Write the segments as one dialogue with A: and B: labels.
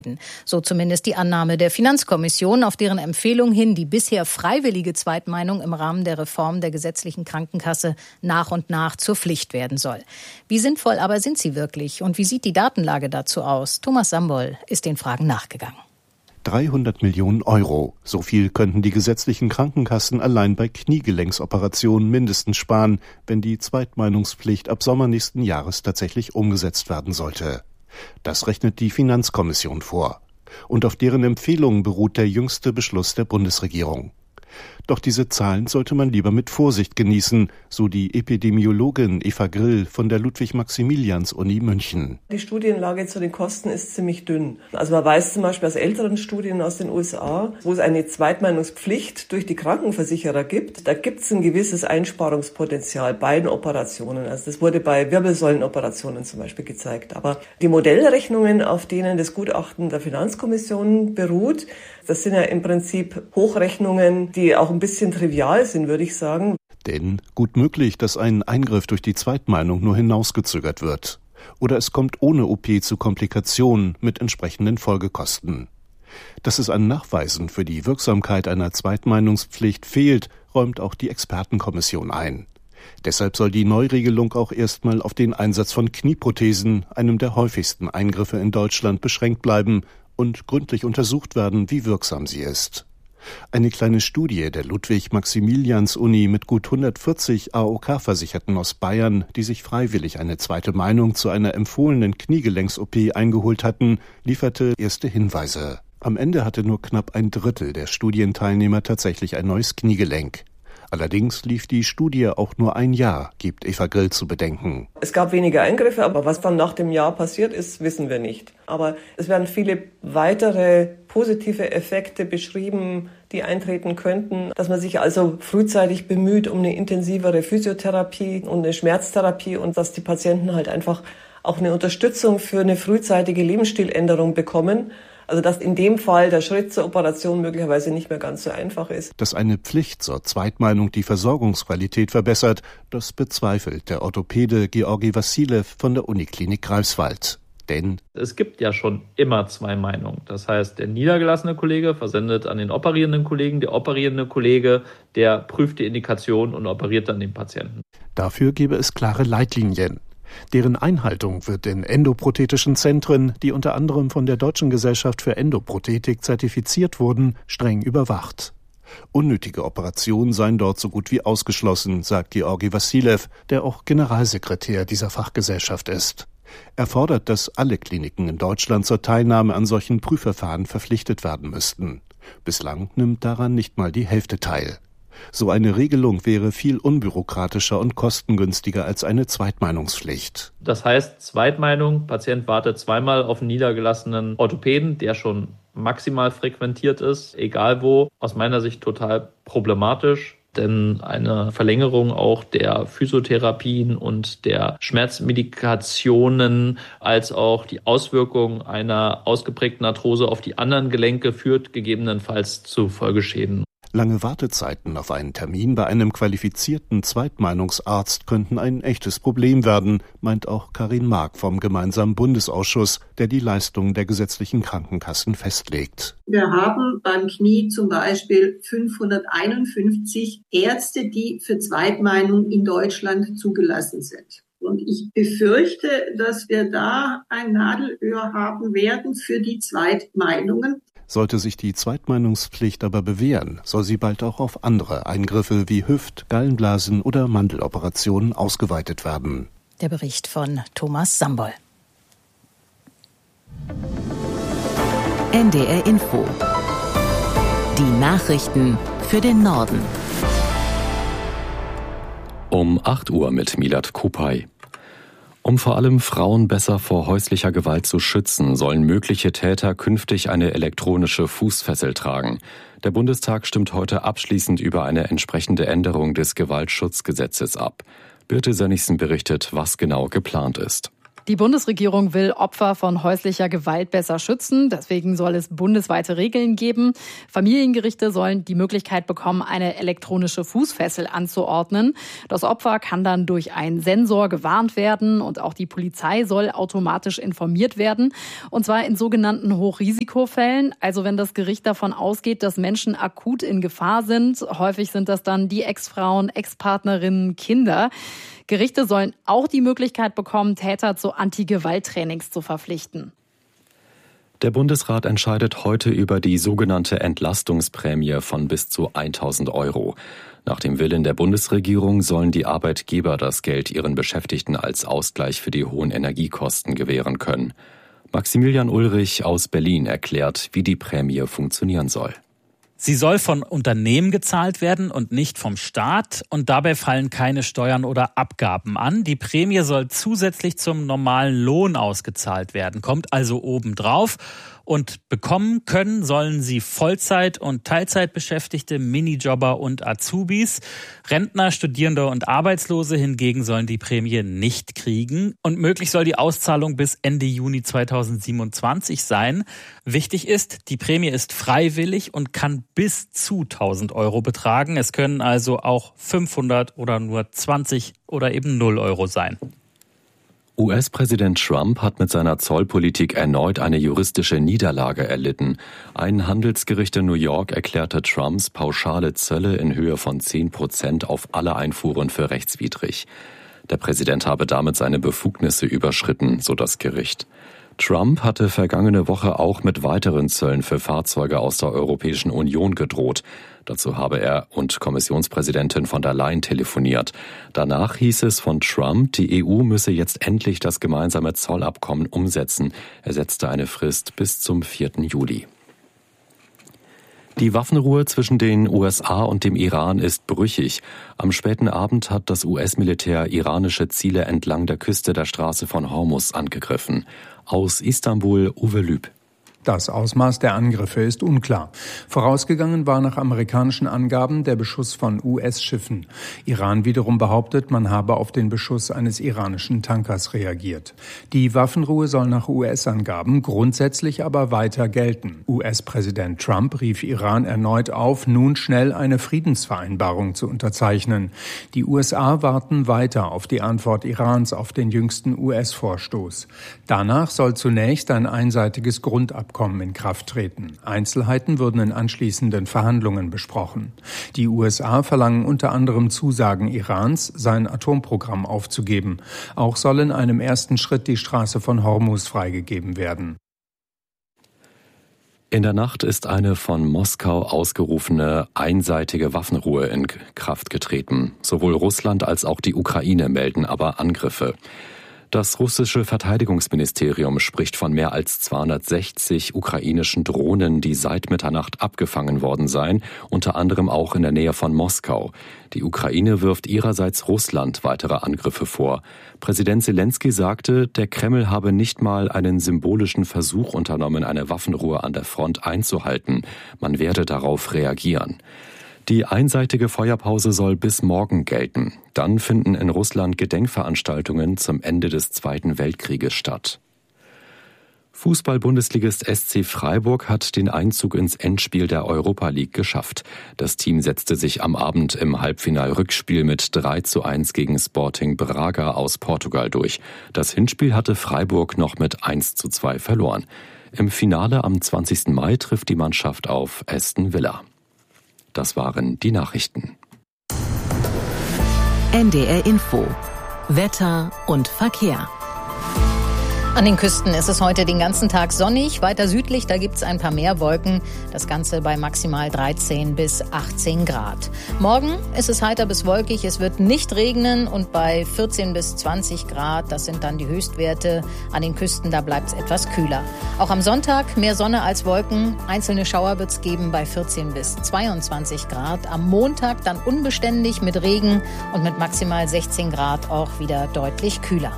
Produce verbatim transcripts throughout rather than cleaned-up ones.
A: So zumindest die Annahme der Finanzkommission, auf deren Empfehlung hin die bisher freiwillige Zweitmeinung im Rahmen der Reform der gesetzlichen Krankenkasse nach und nach zur Pflicht werden soll. Wie sinnvoll aber sind sie wirklich und wie sieht die Datenlage dazu aus? Thomas Sambol ist den Fragen nachgegangen.
B: dreihundert Millionen Euro. So viel könnten die gesetzlichen Krankenkassen allein bei Kniegelenksoperationen mindestens sparen, wenn die Zweitmeinungspflicht ab Sommer nächsten Jahres tatsächlich umgesetzt werden sollte. Das rechnet die Finanzkommission vor. Und auf deren Empfehlungen beruht der jüngste Beschluss der Bundesregierung. Doch diese Zahlen sollte man lieber mit Vorsicht genießen, so die Epidemiologin Eva Grill von der Ludwig-Maximilians-Uni München.
C: Die Studienlage zu den Kosten ist ziemlich dünn. Also man weiß zum Beispiel aus älteren Studien aus den U S A, wo es eine Zweitmeinungspflicht durch die Krankenversicherer gibt, da gibt es ein gewisses Einsparungspotenzial bei den Operationen. Also das wurde bei Wirbelsäulenoperationen zum Beispiel gezeigt. Aber die Modellrechnungen, auf denen das Gutachten der Finanzkommission beruht, das sind ja im Prinzip Hochrechnungen, die auch ein bisschen trivial sind, würde ich sagen.
B: Denn gut möglich, dass ein Eingriff durch die Zweitmeinung nur hinausgezögert wird. Oder es kommt ohne O P zu Komplikationen mit entsprechenden Folgekosten. Dass es an Nachweisen für die Wirksamkeit einer Zweitmeinungspflicht fehlt, räumt auch die Expertenkommission ein. Deshalb soll die Neuregelung auch erstmal auf den Einsatz von Knieprothesen, einem der häufigsten Eingriffe in Deutschland, beschränkt bleiben und gründlich untersucht werden, wie wirksam sie ist. Eine kleine Studie der Ludwig-Maximilians-Uni mit gut hundertvierzig A O K-Versicherten aus Bayern, die sich freiwillig eine zweite Meinung zu einer empfohlenen Kniegelenks-O P eingeholt hatten, lieferte erste Hinweise. Am Ende hatte nur knapp ein Drittel der Studienteilnehmer tatsächlich ein neues Kniegelenk. Allerdings lief die Studie auch nur ein Jahr, gibt Eva Grill zu bedenken.
C: Es gab weniger Eingriffe, aber was dann nach dem Jahr passiert ist, wissen wir nicht. Aber es werden viele weitere positive Effekte beschrieben, die eintreten könnten. Dass man sich also frühzeitig bemüht um eine intensivere Physiotherapie und eine Schmerztherapie und dass die Patienten halt einfach auch eine Unterstützung für eine frühzeitige Lebensstiländerung bekommen. Also dass in dem Fall der Schritt zur Operation möglicherweise nicht mehr ganz so einfach ist.
B: Dass eine Pflicht zur Zweitmeinung die Versorgungsqualität verbessert, das bezweifelt der Orthopäde Georgi Wassilew von der Uniklinik Greifswald. Denn
D: es gibt ja schon immer zwei Meinungen. Das heißt, der niedergelassene Kollege versendet an den operierenden Kollegen, der operierende Kollege, der prüft die Indikation und operiert dann den Patienten.
B: Dafür gäbe es klare Leitlinien. Deren Einhaltung wird in endoprothetischen Zentren, die unter anderem von der Deutschen Gesellschaft für Endoprothetik zertifiziert wurden, streng überwacht. Unnötige Operationen seien dort so gut wie ausgeschlossen, sagt Georgi Wassilew, der auch Generalsekretär dieser Fachgesellschaft ist. Er fordert, dass alle Kliniken in Deutschland zur Teilnahme an solchen Prüfverfahren verpflichtet werden müssten. Bislang nimmt daran nicht mal die Hälfte teil. So eine Regelung wäre viel unbürokratischer und kostengünstiger als eine Zweitmeinungspflicht.
D: Das heißt, Zweitmeinung, Patient wartet zweimal auf einen niedergelassenen Orthopäden, der schon maximal frequentiert ist, egal wo. Aus meiner Sicht total problematisch, denn eine Verlängerung auch der Physiotherapien und der Schmerzmedikationen als auch die Auswirkung einer ausgeprägten Arthrose auf die anderen Gelenke führt gegebenenfalls zu Folgeschäden.
B: Lange Wartezeiten auf einen Termin bei einem qualifizierten Zweitmeinungsarzt könnten ein echtes Problem werden, meint auch Karin Mark vom gemeinsamen Bundesausschuss, der die Leistungen der gesetzlichen Krankenkassen festlegt.
E: Wir haben beim Knie zum Beispiel fünfhunderteinundfünfzig Ärzte, die für Zweitmeinung in Deutschland zugelassen sind. Und ich befürchte, dass wir da ein Nadelöhr haben werden für die Zweitmeinungen.
B: Sollte sich die Zweitmeinungspflicht aber bewähren, soll sie bald auch auf andere Eingriffe wie Hüft-, Gallenblasen- oder Mandeloperationen ausgeweitet werden.
A: Der Bericht von Thomas Sambol.
F: N D R Info. Die Nachrichten für den Norden.
G: Um acht Uhr mit Milad Kupay. Um vor allem Frauen besser vor häuslicher Gewalt zu schützen, sollen mögliche Täter künftig eine elektronische Fußfessel tragen. Der Bundestag stimmt heute abschließend über eine entsprechende Änderung des Gewaltschutzgesetzes ab. Birte Sönnigsen berichtet, was genau geplant ist.
H: Die Bundesregierung will Opfer von häuslicher Gewalt besser schützen. Deswegen soll es bundesweite Regeln geben. Familiengerichte sollen die Möglichkeit bekommen, eine elektronische Fußfessel anzuordnen. Das Opfer kann dann durch einen Sensor gewarnt werden und auch die Polizei soll automatisch informiert werden. Und zwar in sogenannten Hochrisikofällen. Also wenn das Gericht davon ausgeht, dass Menschen akut in Gefahr sind. Häufig sind das dann die Ex-Frauen, Ex-Partnerinnen, Kinder. Gerichte sollen auch die Möglichkeit bekommen, Täter zu Anti-Gewalt-Trainings zu verpflichten.
G: Der Bundesrat entscheidet heute über die sogenannte Entlastungsprämie von bis zu tausend Euro. Nach dem Willen der Bundesregierung sollen die Arbeitgeber das Geld ihren Beschäftigten als Ausgleich für die hohen Energiekosten gewähren können. Maximilian Ulrich aus Berlin erklärt, wie die Prämie funktionieren soll.
I: Sie soll von Unternehmen gezahlt werden und nicht vom Staat und dabei fallen keine Steuern oder Abgaben an. Die Prämie soll zusätzlich zum normalen Lohn ausgezahlt werden, kommt also obendrauf. Und bekommen können sollen sie Vollzeit- und Teilzeitbeschäftigte, Minijobber und Azubis. Rentner, Studierende und Arbeitslose hingegen sollen die Prämie nicht kriegen. Und möglich soll die Auszahlung bis Ende Juni zweitausendsiebenundzwanzig sein. Wichtig ist, die Prämie ist freiwillig und kann bis zu tausend Euro betragen. Es können also auch fünfhundert oder nur zwanzig oder eben null Euro sein.
G: U S-Präsident Trump hat mit seiner Zollpolitik erneut eine juristische Niederlage erlitten. Ein Handelsgericht in New York erklärte Trumps pauschale Zölle in Höhe von zehn Prozent auf alle Einfuhren für rechtswidrig. Der Präsident habe damit seine Befugnisse überschritten, so das Gericht. Trump hatte vergangene Woche auch mit weiteren Zöllen für Fahrzeuge aus der Europäischen Union gedroht. Dazu habe er und Kommissionspräsidentin von der Leyen telefoniert. Danach hieß es von Trump, die E U müsse jetzt endlich das gemeinsame Zollabkommen umsetzen. Er setzte eine Frist bis zum vierten Juli. Die Waffenruhe zwischen den U S A und dem Iran ist brüchig. Am späten Abend hat das U S-Militär iranische Ziele entlang der Küste der Straße von Hormuz angegriffen. Aus Istanbul, Uwe Lüb.
J: Das Ausmaß der Angriffe ist unklar. Vorausgegangen war nach amerikanischen Angaben der Beschuss von U S-Schiffen. Iran wiederum behauptet, man habe auf den Beschuss eines iranischen Tankers reagiert. Die Waffenruhe soll nach U S-Angaben grundsätzlich aber weiter gelten. U S-Präsident Trump rief Iran erneut auf, nun schnell eine Friedensvereinbarung zu unterzeichnen. Die U S A warten weiter auf die Antwort Irans auf den jüngsten U S-Vorstoß. Danach soll zunächst ein einseitiges Grundabkommen in Kraft treten. Einzelheiten würden in anschließenden Verhandlungen besprochen. Die U S A verlangen unter anderem Zusagen Irans, sein Atomprogramm aufzugeben. Auch soll in einem ersten Schritt die Straße von Hormuz freigegeben werden.
G: In der Nacht ist eine von Moskau ausgerufene einseitige Waffenruhe in Kraft getreten. Sowohl Russland als auch die Ukraine melden aber Angriffe. Das russische Verteidigungsministerium spricht von mehr als zweihundertsechzig ukrainischen Drohnen, die seit Mitternacht abgefangen worden seien, unter anderem auch in der Nähe von Moskau. Die Ukraine wirft ihrerseits Russland weitere Angriffe vor. Präsident Selenskyj sagte, der Kreml habe nicht mal einen symbolischen Versuch unternommen, eine Waffenruhe an der Front einzuhalten. Man werde darauf reagieren. Die einseitige Feuerpause soll bis morgen gelten. Dann finden in Russland Gedenkveranstaltungen zum Ende des Zweiten Weltkrieges statt. Fußball-Bundesligist S C Freiburg hat den Einzug ins Endspiel der Europa League geschafft. Das Team setzte sich am Abend im Halbfinal-Rückspiel mit drei zu eins gegen Sporting Braga aus Portugal durch. Das Hinspiel hatte Freiburg noch mit eins zu zwei verloren. Im Finale am zwanzigsten Mai trifft die Mannschaft auf Aston Villa. Das waren die Nachrichten.
F: N D R Info. Wetter und Verkehr.
A: An den Küsten ist es heute den ganzen Tag sonnig. Weiter südlich, da gibt es ein paar mehr Wolken. Das Ganze bei maximal dreizehn bis achtzehn Grad. Morgen ist es heiter bis wolkig. Es wird nicht regnen und bei vierzehn bis zwanzig Grad, das sind dann die Höchstwerte. An den Küsten, da bleibt es etwas kühler. Auch am Sonntag mehr Sonne als Wolken. Einzelne Schauer wird es geben bei vierzehn bis zweiundzwanzig Grad. Am Montag dann unbeständig mit Regen und mit maximal sechzehn Grad auch wieder deutlich kühler.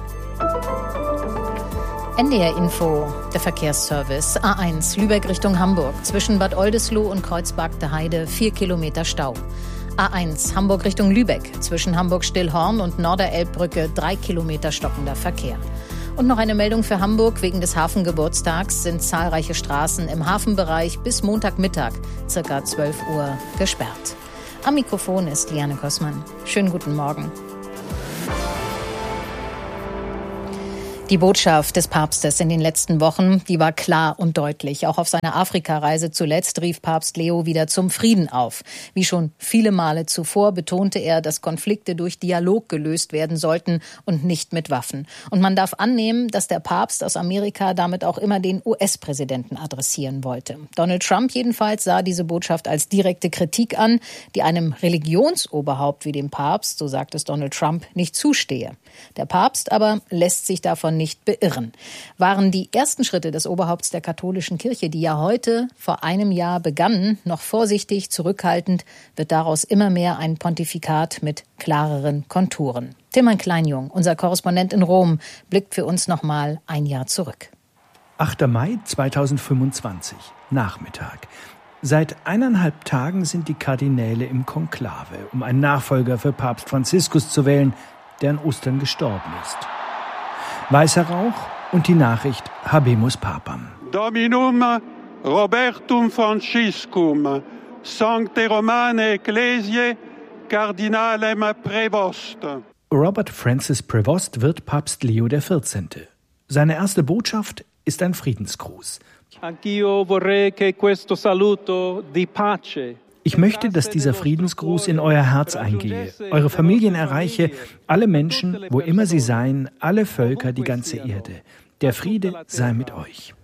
A: N D R Info, der Verkehrsservice. A eins, Lübeck Richtung Hamburg. Zwischen Bad Oldesloe und Kreuzberg-der-Heide vier Kilometer Stau. A eins, Hamburg Richtung Lübeck. Zwischen Hamburg-Stillhorn und Norderelbbrücke drei Kilometer stockender Verkehr. Und noch eine Meldung für Hamburg. Wegen des Hafengeburtstags sind zahlreiche Straßen im Hafenbereich bis Montagmittag, circa zwölf Uhr, gesperrt. Am Mikrofon ist Liane Kossmann. Schönen guten Morgen. Die Botschaft des Papstes in den letzten Wochen, die war klar und deutlich. Auch auf seiner Afrikareise zuletzt rief Papst Leo wieder zum Frieden auf. Wie schon viele Male zuvor betonte er, dass Konflikte durch Dialog gelöst werden sollten und nicht mit Waffen. Und man darf annehmen, dass der Papst aus Amerika damit auch immer den U S-Präsidenten adressieren wollte. Donald Trump jedenfalls sah diese Botschaft als direkte Kritik an, die einem Religionsoberhaupt wie dem Papst, so sagt es Donald Trump, nicht zustehe. Der Papst aber lässt sich davon nicht beirren. Waren die ersten Schritte des Oberhaupts der katholischen Kirche, die ja heute vor einem Jahr begannen, noch vorsichtig, zurückhaltend, wird daraus immer mehr ein Pontifikat mit klareren Konturen. Tilman Kleinjung, unser Korrespondent in Rom, blickt für uns noch mal ein Jahr zurück.
K: achter Mai zweitausendfünfundzwanzig, Nachmittag. Seit eineinhalb Tagen sind die Kardinäle im Konklave, um einen Nachfolger für Papst Franziskus zu wählen, der an Ostern gestorben ist. Weißer Rauch und die Nachricht Habemus Papam.
L: Dominum Robertum Franciscum, Sancte Romane Ecclesiae, Cardinalem Prevost.
K: Robert Francis Prevost wird Papst Leo der vierzehnte. Seine erste Botschaft ist ein Friedensgruß.
L: Anch'io vorrei che questo saluto di pace.
K: Ich möchte, dass dieser Friedensgruß in euer Herz eingehe, eure Familien erreiche, alle Menschen, wo immer sie seien, alle Völker, die ganze Erde. Der Friede sei mit euch.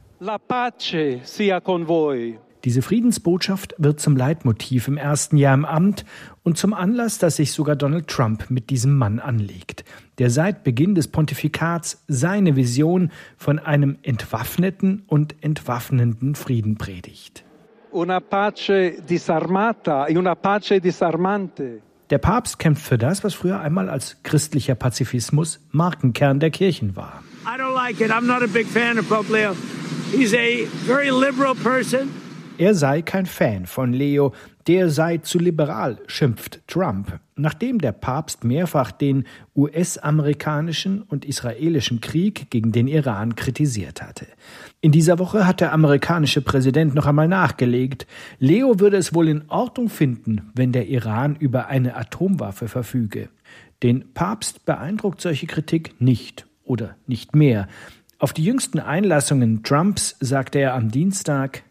K: Diese Friedensbotschaft wird zum Leitmotiv im ersten Jahr im Amt und zum Anlass, dass sich sogar Donald Trump mit diesem Mann anlegt, der seit Beginn des Pontifikats seine Vision von einem entwaffneten und entwaffnenden Frieden predigt.
L: Una pace disarmata e una pace disarmante.
K: Der Papst kämpft für das, was früher einmal als christlicher Pazifismus Markenkern der Kirchen war.
M: I don't like it. I'm not a big fan of Pope Leo. He's a very liberal person.
K: Er sei kein Fan von Leo, der sei zu liberal, schimpft Trump, nachdem der Papst mehrfach den U S-amerikanischen und israelischen Krieg gegen den Iran kritisiert hatte. In dieser Woche hat der amerikanische Präsident noch einmal nachgelegt, Leo würde es wohl in Ordnung finden, wenn der Iran über eine Atomwaffe verfüge. Den Papst beeindruckt solche Kritik nicht oder nicht mehr. Auf die jüngsten Einlassungen Trumps sagte er am Dienstag: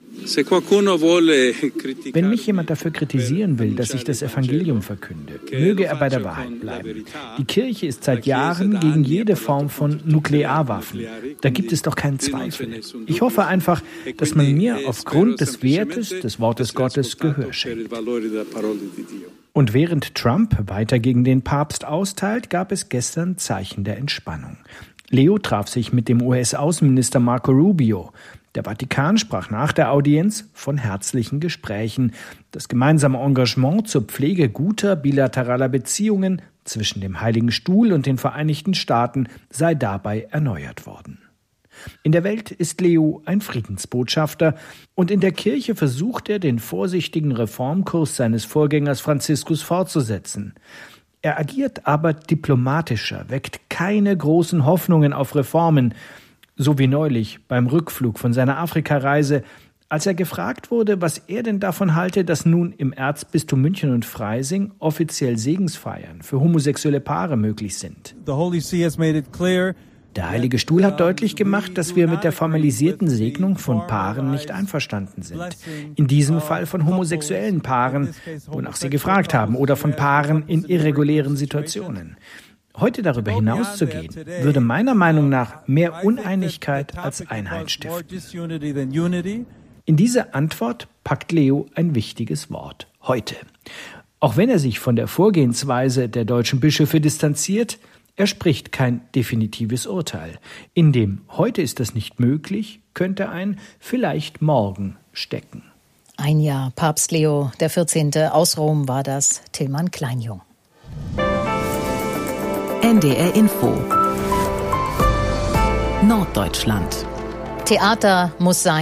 K: Wenn mich jemand dafür kritisieren will, dass ich das Evangelium verkünde, möge er bei der Wahrheit bleiben. Die Kirche ist seit Jahren gegen jede Form von Nuklearwaffen. Da gibt es doch keinen Zweifel. Ich hoffe einfach, dass man mir aufgrund des Wertes des Wortes Gottes Gehör schenkt. Und während Trump weiter gegen den Papst austeilt, gab es gestern Zeichen der Entspannung. Leo traf sich mit dem U S-Außenminister Marco Rubio. Der Vatikan sprach nach der Audienz von herzlichen Gesprächen. Das gemeinsame Engagement zur Pflege guter bilateraler Beziehungen zwischen dem Heiligen Stuhl und den Vereinigten Staaten sei dabei erneuert worden. In der Welt ist Leo ein Friedensbotschafter und in der Kirche versucht er, den vorsichtigen Reformkurs seines Vorgängers Franziskus fortzusetzen. Er agiert aber diplomatischer, weckt keine großen Hoffnungen auf Reformen, so wie neulich beim Rückflug von seiner Afrikareise, als er gefragt wurde, was er denn davon halte, dass nun im Erzbistum München und Freising offiziell Segensfeiern für homosexuelle Paare möglich sind.
N: The Holy See has made it clear.
K: Der Heilige Stuhl hat deutlich gemacht, dass wir mit der formalisierten Segnung von Paaren nicht einverstanden sind. In diesem Fall von homosexuellen Paaren, wonach sie gefragt haben, oder von Paaren in irregulären Situationen. Heute darüber hinauszugehen, würde meiner Meinung nach mehr Uneinigkeit als Einheit stiften. In diese Antwort packt Leo ein wichtiges Wort: heute. Auch wenn er sich von der Vorgehensweise der deutschen Bischöfe distanziert, er spricht kein definitives Urteil. In dem heute ist das nicht möglich, könnte ein vielleicht morgen stecken.
A: Ein Jahr Papst Leo der vierzehnte aus Rom war das. Tilman Kleinjung.
F: N D R Info Norddeutschland.
A: Theater muss sein.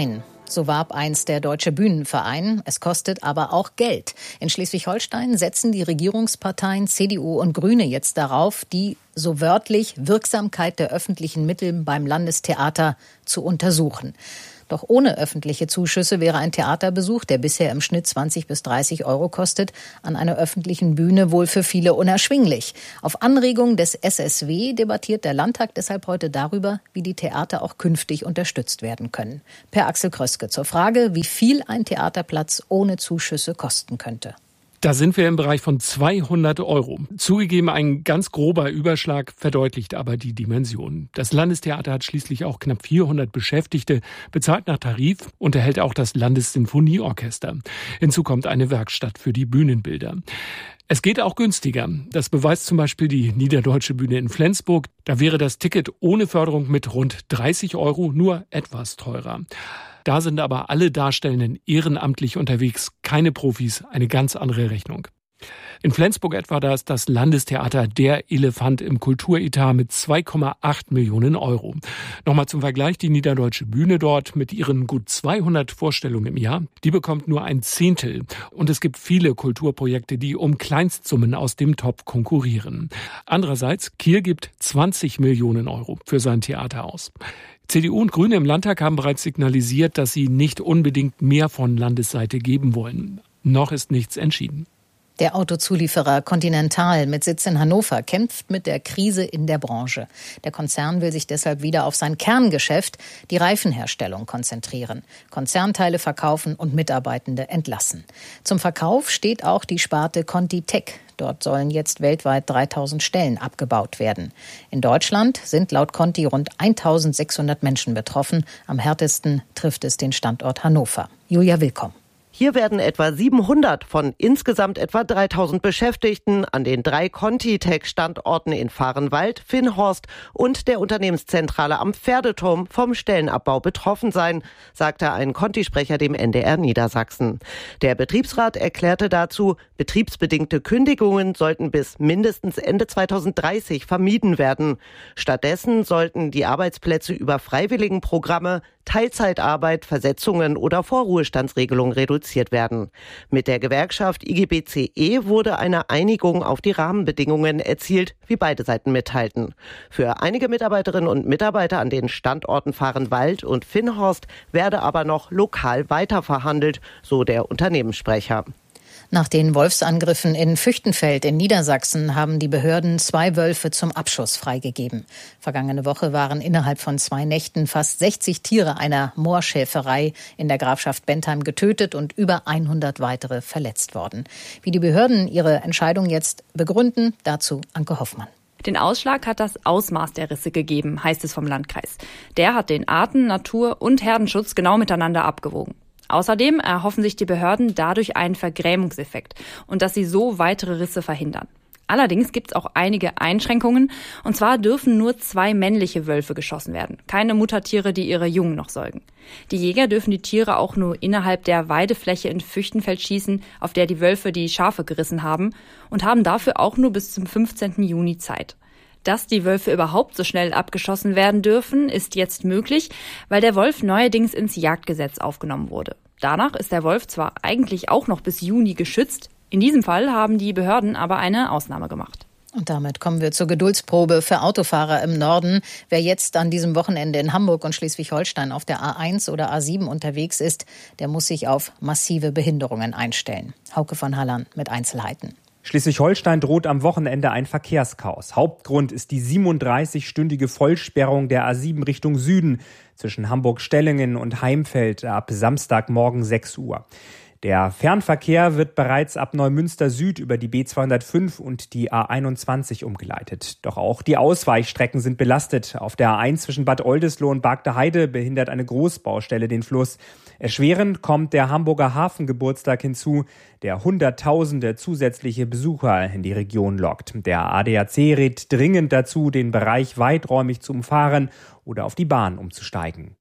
A: So warb einst der Deutsche Bühnenverein. Es kostet aber auch Geld. In Schleswig-Holstein setzen die Regierungsparteien C D U und Grüne jetzt darauf, die so wörtlich Wirksamkeit der öffentlichen Mittel beim Landestheater zu untersuchen. Doch ohne öffentliche Zuschüsse wäre ein Theaterbesuch, der bisher im Schnitt zwanzig bis dreißig Euro kostet, an einer öffentlichen Bühne wohl für viele unerschwinglich. Auf Anregung des S S W debattiert der Landtag deshalb heute darüber, wie die Theater auch künftig unterstützt werden können. Per Axel Kröske zur Frage, wie viel ein Theaterplatz ohne Zuschüsse kosten könnte.
O: Da sind wir im Bereich von zweihundert Euro. Zugegeben, ein ganz grober Überschlag verdeutlicht aber die Dimension. Das Landestheater hat schließlich auch knapp vierhundert Beschäftigte, bezahlt nach Tarif, unterhält auch das Landessinfonieorchester. Hinzu kommt eine Werkstatt für die Bühnenbilder. Es geht auch günstiger. Das beweist zum Beispiel die Niederdeutsche Bühne in Flensburg. Da wäre das Ticket ohne Förderung mit rund dreißig Euro nur etwas teurer. Da sind aber alle Darstellenden ehrenamtlich unterwegs, keine Profis, eine ganz andere Rechnung. In Flensburg etwa, da ist das Landestheater der Elefant im Kulturetat mit zwei Komma acht Millionen Euro. Nochmal zum Vergleich, die Niederdeutsche Bühne dort mit ihren gut zweihundert Vorstellungen im Jahr, die bekommt nur ein Zehntel. Und es gibt viele Kulturprojekte, die um Kleinstsummen aus dem Topf konkurrieren. Andererseits, Kiel gibt zwanzig Millionen Euro für sein Theater aus. C D U und Grüne im Landtag haben bereits signalisiert, dass sie nicht unbedingt mehr von Landesseite geben wollen. Noch ist nichts entschieden.
A: Der Autozulieferer Continental mit Sitz in Hannover kämpft mit der Krise in der Branche. Der Konzern will sich deshalb wieder auf sein Kerngeschäft, die Reifenherstellung, konzentrieren, Konzernteile verkaufen und Mitarbeitende entlassen. Zum Verkauf steht auch die Sparte ContiTech. Dort sollen jetzt weltweit dreitausend Stellen abgebaut werden. In Deutschland sind laut Conti rund eintausendsechshundert Menschen betroffen. Am härtesten trifft es den Standort Hannover. Julia Willkomm.
P: Hier werden etwa siebenhundert von insgesamt etwa dreitausend Beschäftigten an den drei ContiTech-Standorten in Vahrenwald, Finnhorst und der Unternehmenszentrale am Pferdeturm vom Stellenabbau betroffen sein, sagte ein Conti-Sprecher dem N D R Niedersachsen. Der Betriebsrat erklärte dazu, betriebsbedingte Kündigungen sollten bis mindestens Ende zweitausenddreißig vermieden werden. Stattdessen sollten die Arbeitsplätze über Freiwilligenprogramme, Teilzeitarbeit, Versetzungen oder Vorruhestandsregelungen reduziert werden. Mit der Gewerkschaft I G B C E wurde eine Einigung auf die Rahmenbedingungen erzielt, wie beide Seiten mitteilten. Für einige Mitarbeiterinnen und Mitarbeiter an den Standorten Vahrenwald und Finnhorst werde aber noch lokal weiterverhandelt, so der Unternehmenssprecher.
A: Nach den Wolfsangriffen in Füchtenfeld in Niedersachsen haben die Behörden zwei Wölfe zum Abschuss freigegeben. Vergangene Woche waren innerhalb von zwei Nächten fast sechzig Tiere einer Moorschäferei in der Grafschaft Bentheim getötet und über hundert weitere verletzt worden. Wie die Behörden ihre Entscheidung jetzt begründen, dazu Anke Hoffmann.
Q: Den Ausschlag hat das Ausmaß der Risse gegeben, heißt es vom Landkreis. Der hat den Arten-, Natur- und Herdenschutz genau miteinander abgewogen. Außerdem erhoffen sich die Behörden dadurch einen Vergrämungseffekt und dass sie so weitere Risse verhindern. Allerdings gibt es auch einige Einschränkungen, und zwar dürfen nur zwei männliche Wölfe geschossen werden, keine Muttertiere, die ihre Jungen noch säugen. Die Jäger dürfen die Tiere auch nur innerhalb der Weidefläche in Füchtenfeld schießen, auf der die Wölfe die Schafe gerissen haben, und haben dafür auch nur bis zum fünfzehnten Juni Zeit. Dass die Wölfe überhaupt so schnell abgeschossen werden dürfen, ist jetzt möglich, weil der Wolf neuerdings ins Jagdgesetz aufgenommen wurde. Danach ist der Wolf zwar eigentlich auch noch bis Juni geschützt, in diesem Fall haben die Behörden aber eine Ausnahme gemacht.
A: Und damit kommen wir zur Geduldsprobe für Autofahrer im Norden. Wer jetzt an diesem Wochenende in Hamburg und Schleswig-Holstein auf der A eins oder A sieben unterwegs ist, der muss sich auf massive Behinderungen einstellen. Hauke von Hallern mit Einzelheiten.
R: Schleswig-Holstein droht am Wochenende ein Verkehrschaos. Hauptgrund ist die siebenunddreißigstündige Vollsperrung der A sieben Richtung Süden zwischen Hamburg-Stellingen und Heimfeld ab Samstagmorgen sechs Uhr. Der Fernverkehr wird bereits ab Neumünster Süd über die B zweihundertfünf und die A einundzwanzig umgeleitet. Doch auch die Ausweichstrecken sind belastet. Auf der A eins zwischen Bad Oldesloe und Bargteheide behindert eine Großbaustelle den Fluss. Erschwerend kommt der Hamburger Hafengeburtstag hinzu, der Hunderttausende zusätzliche Besucher in die Region lockt. Der A D A C rät dringend dazu, den Bereich weiträumig zu umfahren oder auf die Bahn umzusteigen.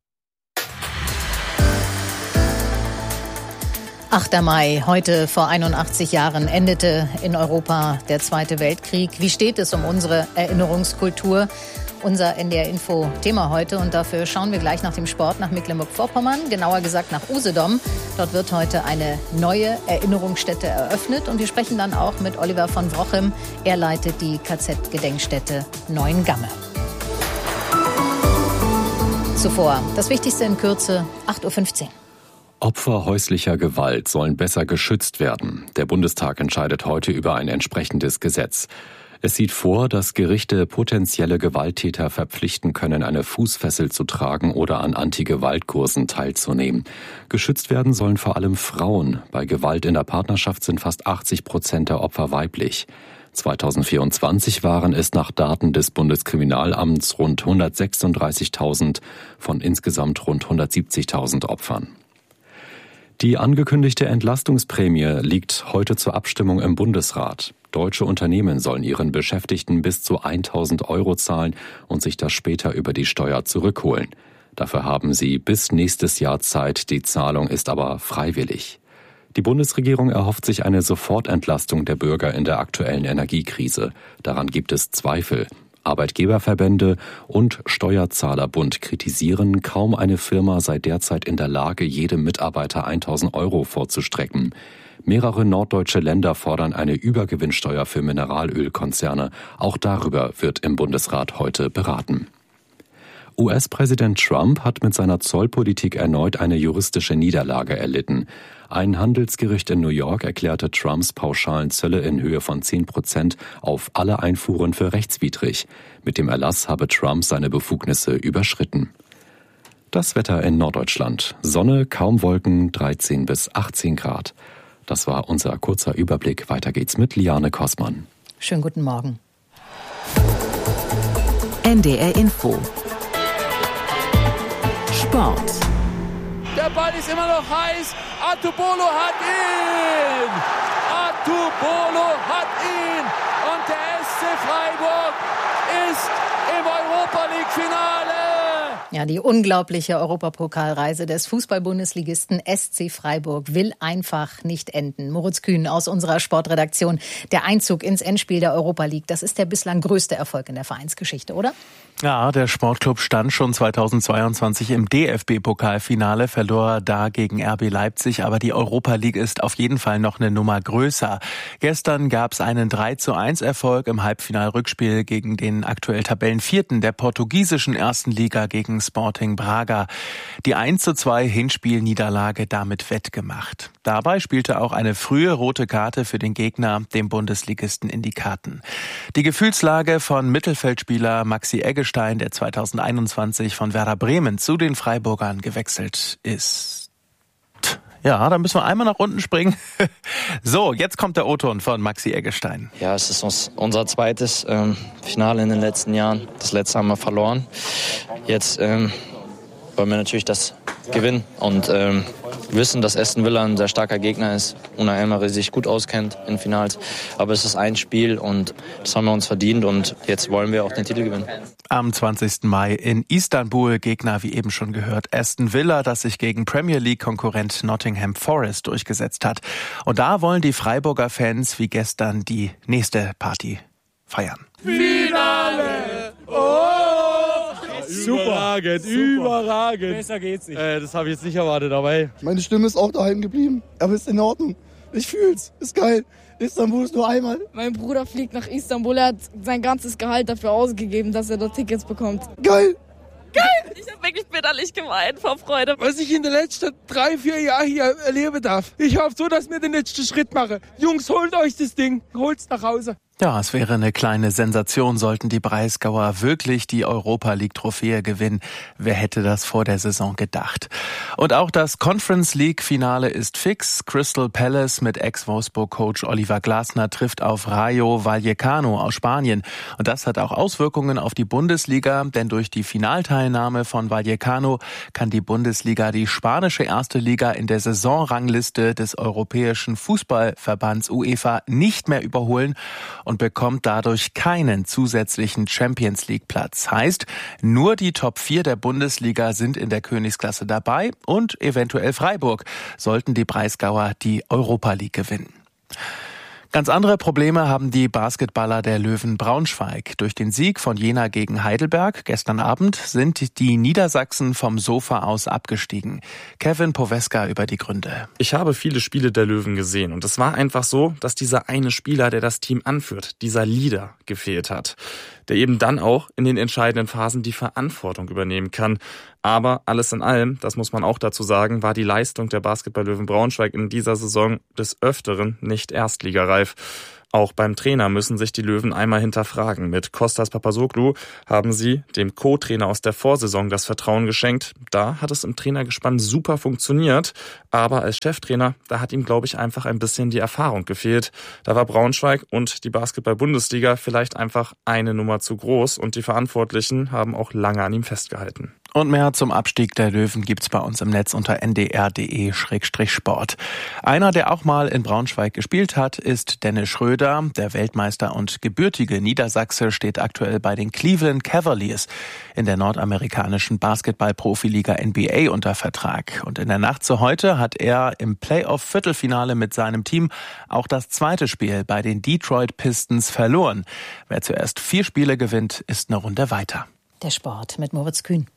A: achter Mai, heute vor einundachtzig Jahren endete in Europa der Zweite Weltkrieg. Wie steht es um unsere Erinnerungskultur? unser N D R-Info-Thema heute. Und dafür schauen wir gleich nach dem Sport nach Mecklenburg-Vorpommern, genauer gesagt nach Usedom. Dort wird heute eine neue Erinnerungsstätte eröffnet. Und wir sprechen dann auch mit Oliver von Wrochem. Er leitet die K Z-Gedenkstätte Neuengamme. Zuvor das Wichtigste in Kürze, acht Uhr fünfzehn.
G: Opfer häuslicher Gewalt sollen besser geschützt werden. Der Bundestag entscheidet heute über ein entsprechendes Gesetz. Es sieht vor, dass Gerichte potenzielle Gewalttäter verpflichten können, eine Fußfessel zu tragen oder an Anti-Gewalt-Kursen teilzunehmen. Geschützt werden sollen vor allem Frauen. Bei Gewalt in der Partnerschaft sind fast achtzig Prozent der Opfer weiblich. zweitausendvierundzwanzig waren es nach Daten des Bundeskriminalamts rund hundertsechsunddreißigtausend von insgesamt rund hundertsiebzigtausend Opfern. Die angekündigte Entlastungsprämie liegt heute zur Abstimmung im Bundesrat. Deutsche Unternehmen sollen ihren Beschäftigten bis zu tausend Euro zahlen und sich das später über die Steuer zurückholen. Dafür haben sie bis nächstes Jahr Zeit, die Zahlung ist aber freiwillig. Die Bundesregierung erhofft sich eine Sofortentlastung der Bürger in der aktuellen Energiekrise. Daran gibt es Zweifel. Arbeitgeberverbände und Steuerzahlerbund kritisieren, kaum eine Firma sei derzeit in der Lage, jedem Mitarbeiter tausend Euro vorzustrecken. Mehrere norddeutsche Länder fordern eine Übergewinnsteuer für Mineralölkonzerne. Auch darüber wird im Bundesrat heute beraten. U S-Präsident Trump hat mit seiner Zollpolitik erneut eine juristische Niederlage erlitten. Ein Handelsgericht in New York erklärte Trumps pauschalen Zölle in Höhe von zehn Prozent auf alle Einfuhren für rechtswidrig. Mit dem Erlass habe Trump seine Befugnisse überschritten. Das Wetter in Norddeutschland. Sonne, kaum Wolken, dreizehn bis achtzehn Grad. Das war unser kurzer Überblick. Weiter geht's mit Liane Kossmann.
A: Schönen guten Morgen.
F: N D R Info. Sport.
S: Der Ball ist immer noch heiß. Atubolo hat ihn. Atubolo hat ihn. Und der S C Freiburg ist im Europa-League-Finale.
A: Ja, die unglaubliche Europapokalreise des Fußball-Bundesligisten S C Freiburg will einfach nicht enden. Moritz Kühn aus unserer Sportredaktion. Der Einzug ins Endspiel der Europa League, das ist der bislang größte Erfolg in der Vereinsgeschichte, oder?
T: Ja, der Sportclub stand schon zweitausendzweiundzwanzig im D F B-Pokalfinale, verlor da gegen R B Leipzig, aber die Europa League ist auf jeden Fall noch eine Nummer größer. Gestern gab es einen drei zu eins Erfolg im Halbfinal-Rückspiel gegen den aktuell Tabellenvierten der portugiesischen ersten Liga gegen Sporting Braga. Die eins zu zwei Hinspielniederlage damit wettgemacht. Dabei spielte auch eine frühe rote Karte für den Gegner, dem Bundesligisten, in die Karten. Die Gefühlslage von Mittelfeldspieler Maxi Eggestein, der zweitausendeinundzwanzig von Werder Bremen zu den Freiburgern gewechselt ist. Ja, da müssen wir einmal nach unten springen. So, jetzt kommt der O-Ton von Maxi Eggestein.
U: Ja, es ist uns, unser zweites ähm, Finale in den letzten Jahren. Das letzte haben wir verloren. Jetzt ähm, wollen wir natürlich das gewinnen und ähm, wissen, dass Aston Villa ein sehr starker Gegner ist. Unai Emery sich gut auskennt in Finals. Aber es ist ein Spiel und das haben wir uns verdient und jetzt wollen wir auch den Titel gewinnen.
T: Am zwanzigsten Mai in Istanbul, Gegner wie eben schon gehört, Aston Villa, das sich gegen Premier League-Konkurrent Nottingham Forest durchgesetzt hat. Und da wollen die Freiburger Fans wie gestern die nächste Party feiern.
S: Finale! Oh!
V: Super,
S: überragend,
V: super.
S: überragend.
V: Besser geht's nicht.
S: Äh, das habe ich jetzt nicht erwartet, aber hey.
V: Meine Stimme ist auch daheim geblieben, aber ist in Ordnung. Ich fühl's, ist geil. Istanbul ist nur einmal.
W: Mein Bruder fliegt nach Istanbul, er hat sein ganzes Gehalt dafür ausgegeben, dass er dort Tickets bekommt.
V: Geil!
W: Geil! Ich habe wirklich bitterlich geweint vor Freude.
V: Was ich in den letzten drei, vier Jahren hier erleben darf. Ich hoffe so, dass wir den letzten Schritt machen. Jungs, holt euch das Ding, holt's nach Hause.
T: Ja, es wäre eine kleine Sensation, sollten die Breisgauer wirklich die Europa-League-Trophäe gewinnen. Wer hätte das vor der Saison gedacht? Und auch das Conference-League-Finale ist fix. Crystal Palace mit Ex-Wolfsburg-Coach Oliver Glasner trifft auf Rayo Vallecano aus Spanien. Und das hat auch Auswirkungen auf die Bundesliga, denn durch die Finalteilnahme von Vallecano kann die Bundesliga die spanische erste Liga in der Saisonrangliste des Europäischen Fußballverbands UEFA nicht mehr überholen und bekommt dadurch keinen zusätzlichen Champions-League-Platz. Heißt, nur die Top vier der Bundesliga sind in der Königsklasse dabei und eventuell Freiburg, sollten die Breisgauer die Europa League gewinnen. Ganz andere Probleme haben die Basketballer der Löwen Braunschweig. Durch den Sieg von Jena gegen Heidelberg gestern Abend sind die Niedersachsen vom Sofa aus abgestiegen. Kevin Poweska über die Gründe.
C: Ich habe viele Spiele der Löwen gesehen und es war einfach so, dass dieser eine Spieler, der das Team anführt, dieser Leader, gefehlt hat, der eben dann auch in den entscheidenden Phasen die Verantwortung übernehmen kann. Aber alles in allem, das muss man auch dazu sagen, war die Leistung der Basketball-Löwen Braunschweig in dieser Saison des Öfteren nicht erstligareif. Auch beim Trainer müssen sich die Löwen einmal hinterfragen. Mit Kostas Papasoglou haben sie dem Co-Trainer aus der Vorsaison das Vertrauen geschenkt. Da hat es im Trainergespann super funktioniert. Aber als Cheftrainer, da hat ihm, glaube ich, einfach ein bisschen die Erfahrung gefehlt. Da war Braunschweig und die Basketball-Bundesliga vielleicht einfach eine Nummer zu groß. Und die Verantwortlichen haben auch lange an ihm festgehalten.
T: Und mehr zum Abstieg der Löwen gibt's bei uns im Netz unter n d r punkt d e slash sport. Einer, der auch mal in Braunschweig gespielt hat, ist Dennis Schröder. Der Weltmeister und gebürtige Niedersachse steht aktuell bei den Cleveland Cavaliers in der nordamerikanischen Basketball-Profiliga N B A unter Vertrag. Und in der Nacht zu heute hat er im Playoff-Viertelfinale mit seinem Team auch das zweite Spiel bei den Detroit Pistons verloren. Wer zuerst vier Spiele gewinnt, ist eine Runde weiter.
A: Der Sport mit Moritz Kühn.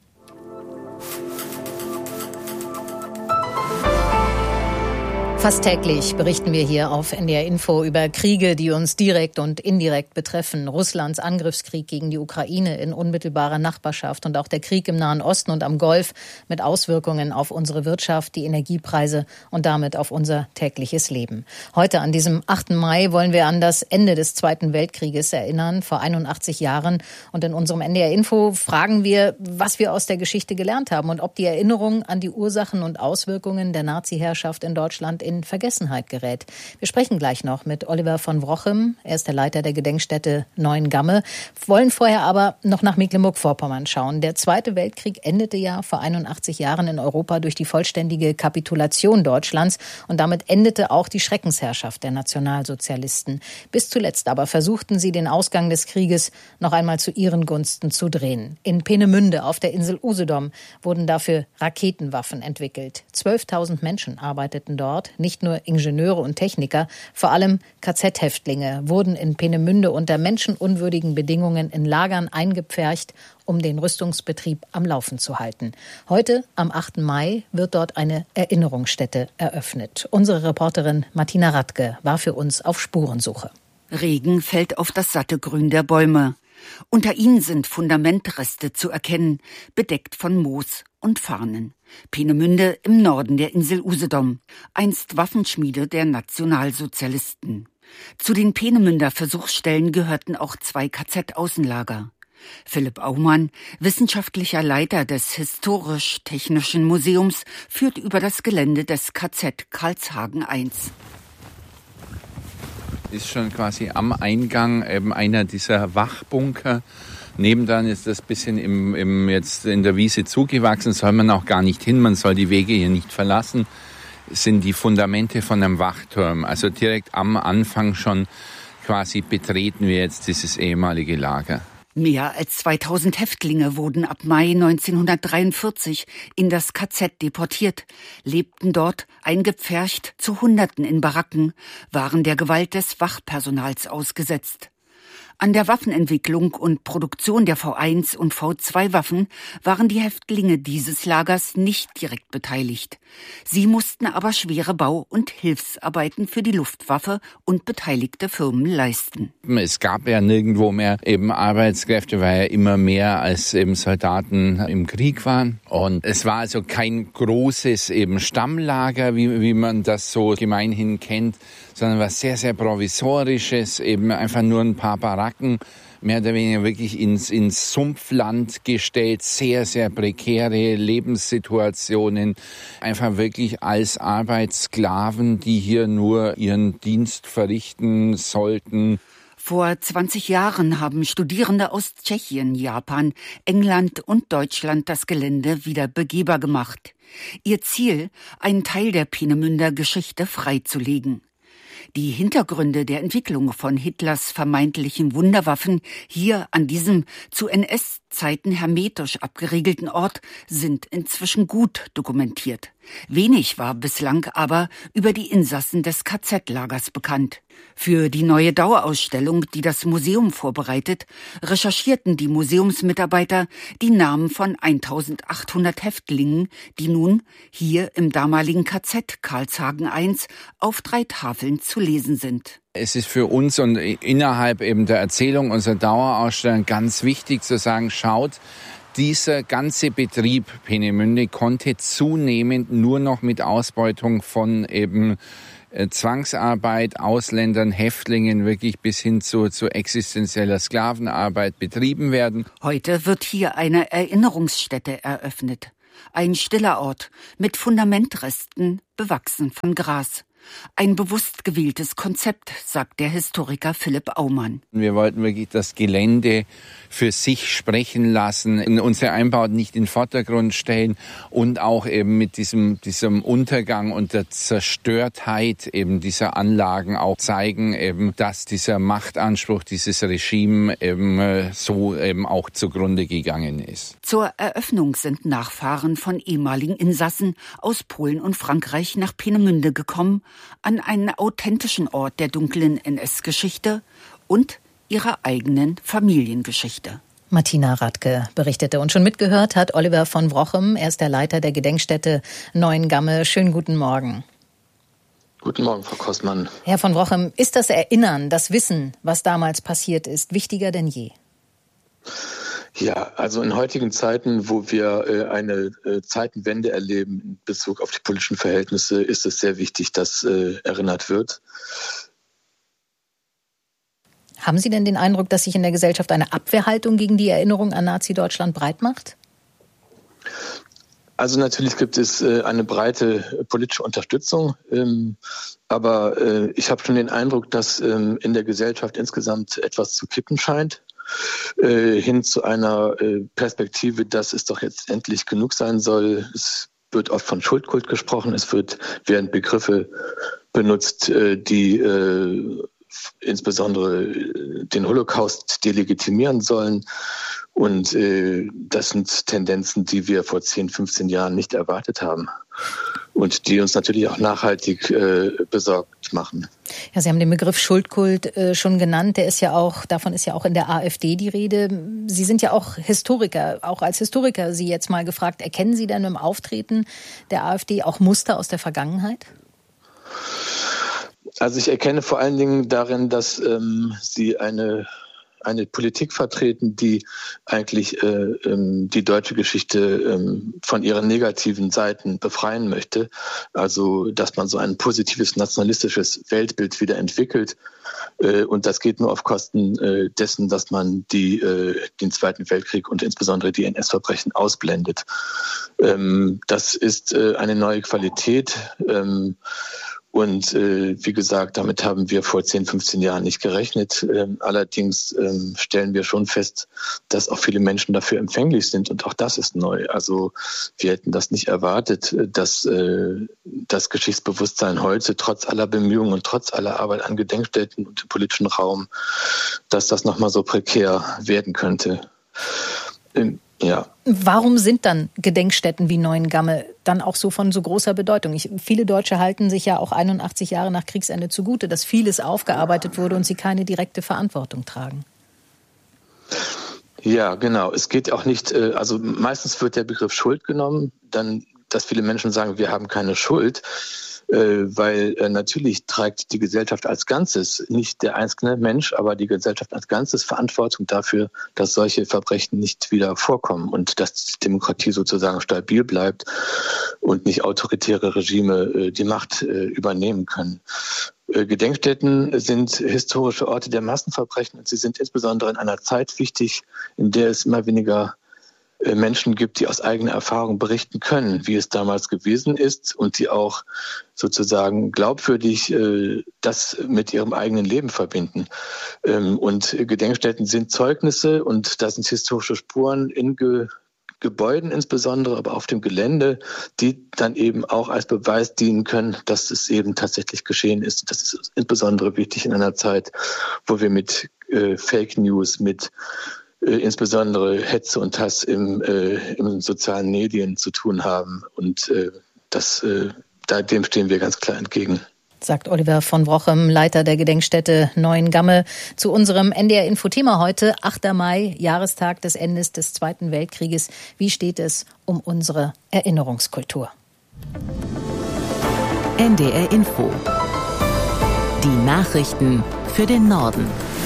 A: Fast täglich berichten wir hier auf N D R Info über Kriege, die uns direkt und indirekt betreffen. Russlands Angriffskrieg gegen die Ukraine in unmittelbarer Nachbarschaft und auch der Krieg im Nahen Osten und am Golf mit Auswirkungen auf unsere Wirtschaft, die Energiepreise und damit auf unser tägliches Leben. Heute an diesem achten Mai wollen wir an das Ende des Zweiten Weltkrieges erinnern, vor einundachtzig Jahren. Und in unserem N D R Info fragen wir, was wir aus der Geschichte gelernt haben und ob die Erinnerung an die Ursachen und Auswirkungen der Nazi-Herrschaft in Deutschland in Vergessenheit gerät. Wir sprechen gleich noch mit Oliver von Wrochem. Er ist der Leiter der Gedenkstätte Neuengamme. Wollen vorher aber noch nach Mecklenburg-Vorpommern schauen. Der Zweite Weltkrieg endete ja vor einundachtzig Jahren in Europa durch die vollständige Kapitulation Deutschlands und damit endete auch die Schreckensherrschaft der Nationalsozialisten. Bis zuletzt aber versuchten sie, den Ausgang des Krieges noch einmal zu ihren Gunsten zu drehen. In Peenemünde auf der Insel Usedom wurden dafür Raketenwaffen entwickelt. zwölftausend Menschen arbeiteten dort. Nicht nur Ingenieure und Techniker, vor allem K Z-Häftlinge wurden in Peenemünde unter menschenunwürdigen Bedingungen in Lagern eingepfercht, um den Rüstungsbetrieb am Laufen zu halten. Heute, am achten Mai, wird dort eine Erinnerungsstätte eröffnet. Unsere Reporterin Martina Radke war für uns auf Spurensuche.
D: Regen fällt auf das satte Grün der Bäume. Unter ihnen sind Fundamentreste zu erkennen, bedeckt von Moos und Farnen. Peenemünde im Norden der Insel Usedom, einst Waffenschmiede der Nationalsozialisten. Zu den Peenemünder Versuchsstellen gehörten auch zwei K Z-Außenlager. Philipp Aumann, wissenschaftlicher Leiter des Historisch-Technischen Museums, führt über das Gelände des K Z Karlshagen eins.
E: Ist schon quasi am Eingang eben einer dieser Wachbunker. Nebendran ist das bisschen im, im jetzt in der Wiese zugewachsen, soll man auch gar nicht hin, man soll die Wege hier nicht verlassen. Es sind die Fundamente von einem Wachturm. Also direkt am Anfang schon quasi betreten wir jetzt dieses ehemalige Lager.
D: Mehr als zweitausend Häftlinge wurden ab Mai neunzehnhundertdreiundvierzig in das K Z deportiert, lebten dort eingepfercht zu Hunderten in Baracken, waren der Gewalt des Wachpersonals ausgesetzt. An der Waffenentwicklung und Produktion der V eins und V zwei Waffen waren die Häftlinge dieses Lagers nicht direkt beteiligt. Sie mussten aber schwere Bau- und Hilfsarbeiten für die Luftwaffe und beteiligte Firmen leisten.
E: Es gab ja nirgendwo mehr eben Arbeitskräfte, weil ja immer mehr als eben Soldaten im Krieg waren. Und es war also kein großes eben Stammlager, wie, wie man das so gemeinhin kennt, sondern was sehr, sehr Provisorisches, eben einfach nur ein paar Baracken, mehr oder weniger wirklich ins, ins Sumpfland gestellt, sehr, sehr prekäre Lebenssituationen, einfach wirklich als Arbeitssklaven, die hier nur ihren Dienst verrichten sollten.
D: Vor zwanzig Jahren haben Studierende aus Tschechien, Japan, England und Deutschland das Gelände wieder begehbar gemacht. Ihr Ziel, einen Teil der Peenemünder Geschichte freizulegen. Die Hintergründe der Entwicklung von Hitlers vermeintlichen Wunderwaffen hier an diesem zu N S Kriegszeiten hermetisch abgeriegelten Ort sind inzwischen gut dokumentiert. Wenig war bislang aber über die Insassen des K Z-Lagers bekannt. Für die neue Dauerausstellung, die das Museum vorbereitet, recherchierten die Museumsmitarbeiter die Namen von eintausendachthundert Häftlingen, die nun hier im damaligen K Z Karlshagen eins auf drei Tafeln zu lesen sind.
E: Es ist für uns und innerhalb eben der Erzählung unserer Dauerausstellung ganz wichtig zu sagen, schaut, dieser ganze Betrieb Peenemünde konnte zunehmend nur noch mit Ausbeutung von eben äh, Zwangsarbeit, Ausländern, Häftlingen wirklich bis hin zu, zu existenzieller Sklavenarbeit betrieben werden.
D: Heute wird hier eine Erinnerungsstätte eröffnet. Ein stiller Ort mit Fundamentresten, bewachsen von Gras. Ein bewusst gewähltes Konzept, sagt der Historiker Philipp Aumann.
E: Wir wollten wirklich das Gelände für sich sprechen lassen, unsere Einbauten nicht in den Vordergrund stellen und auch eben mit diesem, diesem Untergang und der Zerstörtheit eben dieser Anlagen auch zeigen, eben, dass dieser Machtanspruch, dieses Regime eben so eben auch zugrunde gegangen ist.
D: Zur Eröffnung sind Nachfahren von ehemaligen Insassen aus Polen und Frankreich nach Peenemünde gekommen, an einen authentischen Ort der dunklen N S-Geschichte und ihrer eigenen Familiengeschichte.
A: Martina Radke berichtete und schon mitgehört hat Oliver von Wrochem. Er ist der Leiter der Gedenkstätte Neuengamme. Schönen guten Morgen.
B: Guten Morgen, Frau Kossmann.
A: Herr von Wrochem, ist das Erinnern, das Wissen, was damals passiert ist, wichtiger denn je?
B: Ja, also in heutigen Zeiten, wo wir äh, eine äh, Zeitenwende erleben in Bezug auf die politischen Verhältnisse, ist es sehr wichtig, dass äh, erinnert wird.
A: Haben Sie denn den Eindruck, dass sich in der Gesellschaft eine Abwehrhaltung gegen die Erinnerung an Nazi-Deutschland breit macht?
B: Also natürlich gibt es äh, eine breite politische Unterstützung, ähm, aber äh, ich habe schon den Eindruck, dass ähm, in der Gesellschaft insgesamt etwas zu kippen scheint. Äh, hin zu einer äh, Perspektive, dass es doch jetzt endlich genug sein soll. Es wird oft von Schuldkult gesprochen, es wird, werden Begriffe benutzt, äh, die äh, insbesondere den Holocaust delegitimieren sollen. Und äh, das sind Tendenzen, die wir vor zehn, fünfzehn Jahren nicht erwartet haben und die uns natürlich auch nachhaltig äh, besorgt machen.
A: Ja, Sie haben den Begriff Schuldkult äh, schon genannt. Der ist ja auch, davon ist ja auch in der AfD die Rede. Sie sind ja auch Historiker, auch als Historiker Sie jetzt mal gefragt, erkennen Sie denn im Auftreten der AfD auch Muster aus der Vergangenheit?
B: Also ich erkenne vor allen Dingen darin, dass ähm, sie eine eine Politik vertreten, die eigentlich äh, ähm, die deutsche Geschichte ähm, von ihren negativen Seiten befreien möchte. Also, dass man so ein positives nationalistisches Weltbild wieder entwickelt. Äh, und das geht nur auf Kosten äh, dessen, dass man die, äh, den Zweiten Weltkrieg und insbesondere die N S-Verbrechen ausblendet. Ähm, das ist äh, eine neue Qualität. Ähm, Und äh, wie gesagt, damit haben wir vor zehn, fünfzehn Jahren nicht gerechnet. Ähm, allerdings ähm, stellen wir schon fest, dass auch viele Menschen dafür empfänglich sind. Und auch das ist neu. Also wir hätten das nicht erwartet, dass äh, das Geschichtsbewusstsein heute trotz aller Bemühungen und trotz aller Arbeit an Gedenkstätten und im politischen Raum, dass das nochmal so prekär werden könnte. Ähm, Ja.
A: Warum sind dann Gedenkstätten wie Neuengamme dann auch so von so großer Bedeutung? Ich, viele Deutsche halten sich ja auch einundachtzig Jahre nach Kriegsende zugute, dass vieles aufgearbeitet wurde und sie keine direkte Verantwortung tragen.
B: Ja, genau. Es geht auch nicht, also meistens wird der Begriff Schuld genommen, dann, dass viele Menschen sagen, wir haben keine Schuld. Weil äh, natürlich trägt die Gesellschaft als Ganzes, nicht der einzelne Mensch, aber die Gesellschaft als Ganzes Verantwortung dafür, dass solche Verbrechen nicht wieder vorkommen und dass die Demokratie sozusagen stabil bleibt und nicht autoritäre Regime äh, die Macht äh, übernehmen können. Äh, Gedenkstätten sind historische Orte der Massenverbrechen und sie sind insbesondere in einer Zeit wichtig, in der es immer weniger Menschen gibt, die aus eigener Erfahrung berichten können, wie es damals gewesen ist und die auch sozusagen glaubwürdig äh, das mit ihrem eigenen Leben verbinden. Ähm, und Gedenkstätten sind Zeugnisse und da sind historische Spuren in Ge- Gebäuden insbesondere, aber auf dem Gelände, die dann eben auch als Beweis dienen können, dass es eben tatsächlich geschehen ist. Das ist insbesondere wichtig in einer Zeit, wo wir mit äh, Fake News, mit äh, insbesondere Hetze und Hass im, äh, im sozialen Medien zu tun haben. Und äh, das, äh, da, dem stehen wir ganz klar entgegen.
A: Sagt Oliver von Brochem, Leiter der Gedenkstätte Neuengamme, zu unserem N D R-Info-Thema heute, achter Mai, Jahrestag des Endes des Zweiten Weltkrieges. Wie steht es um unsere Erinnerungskultur?
F: N D R-Info. Die Nachrichten für den Norden.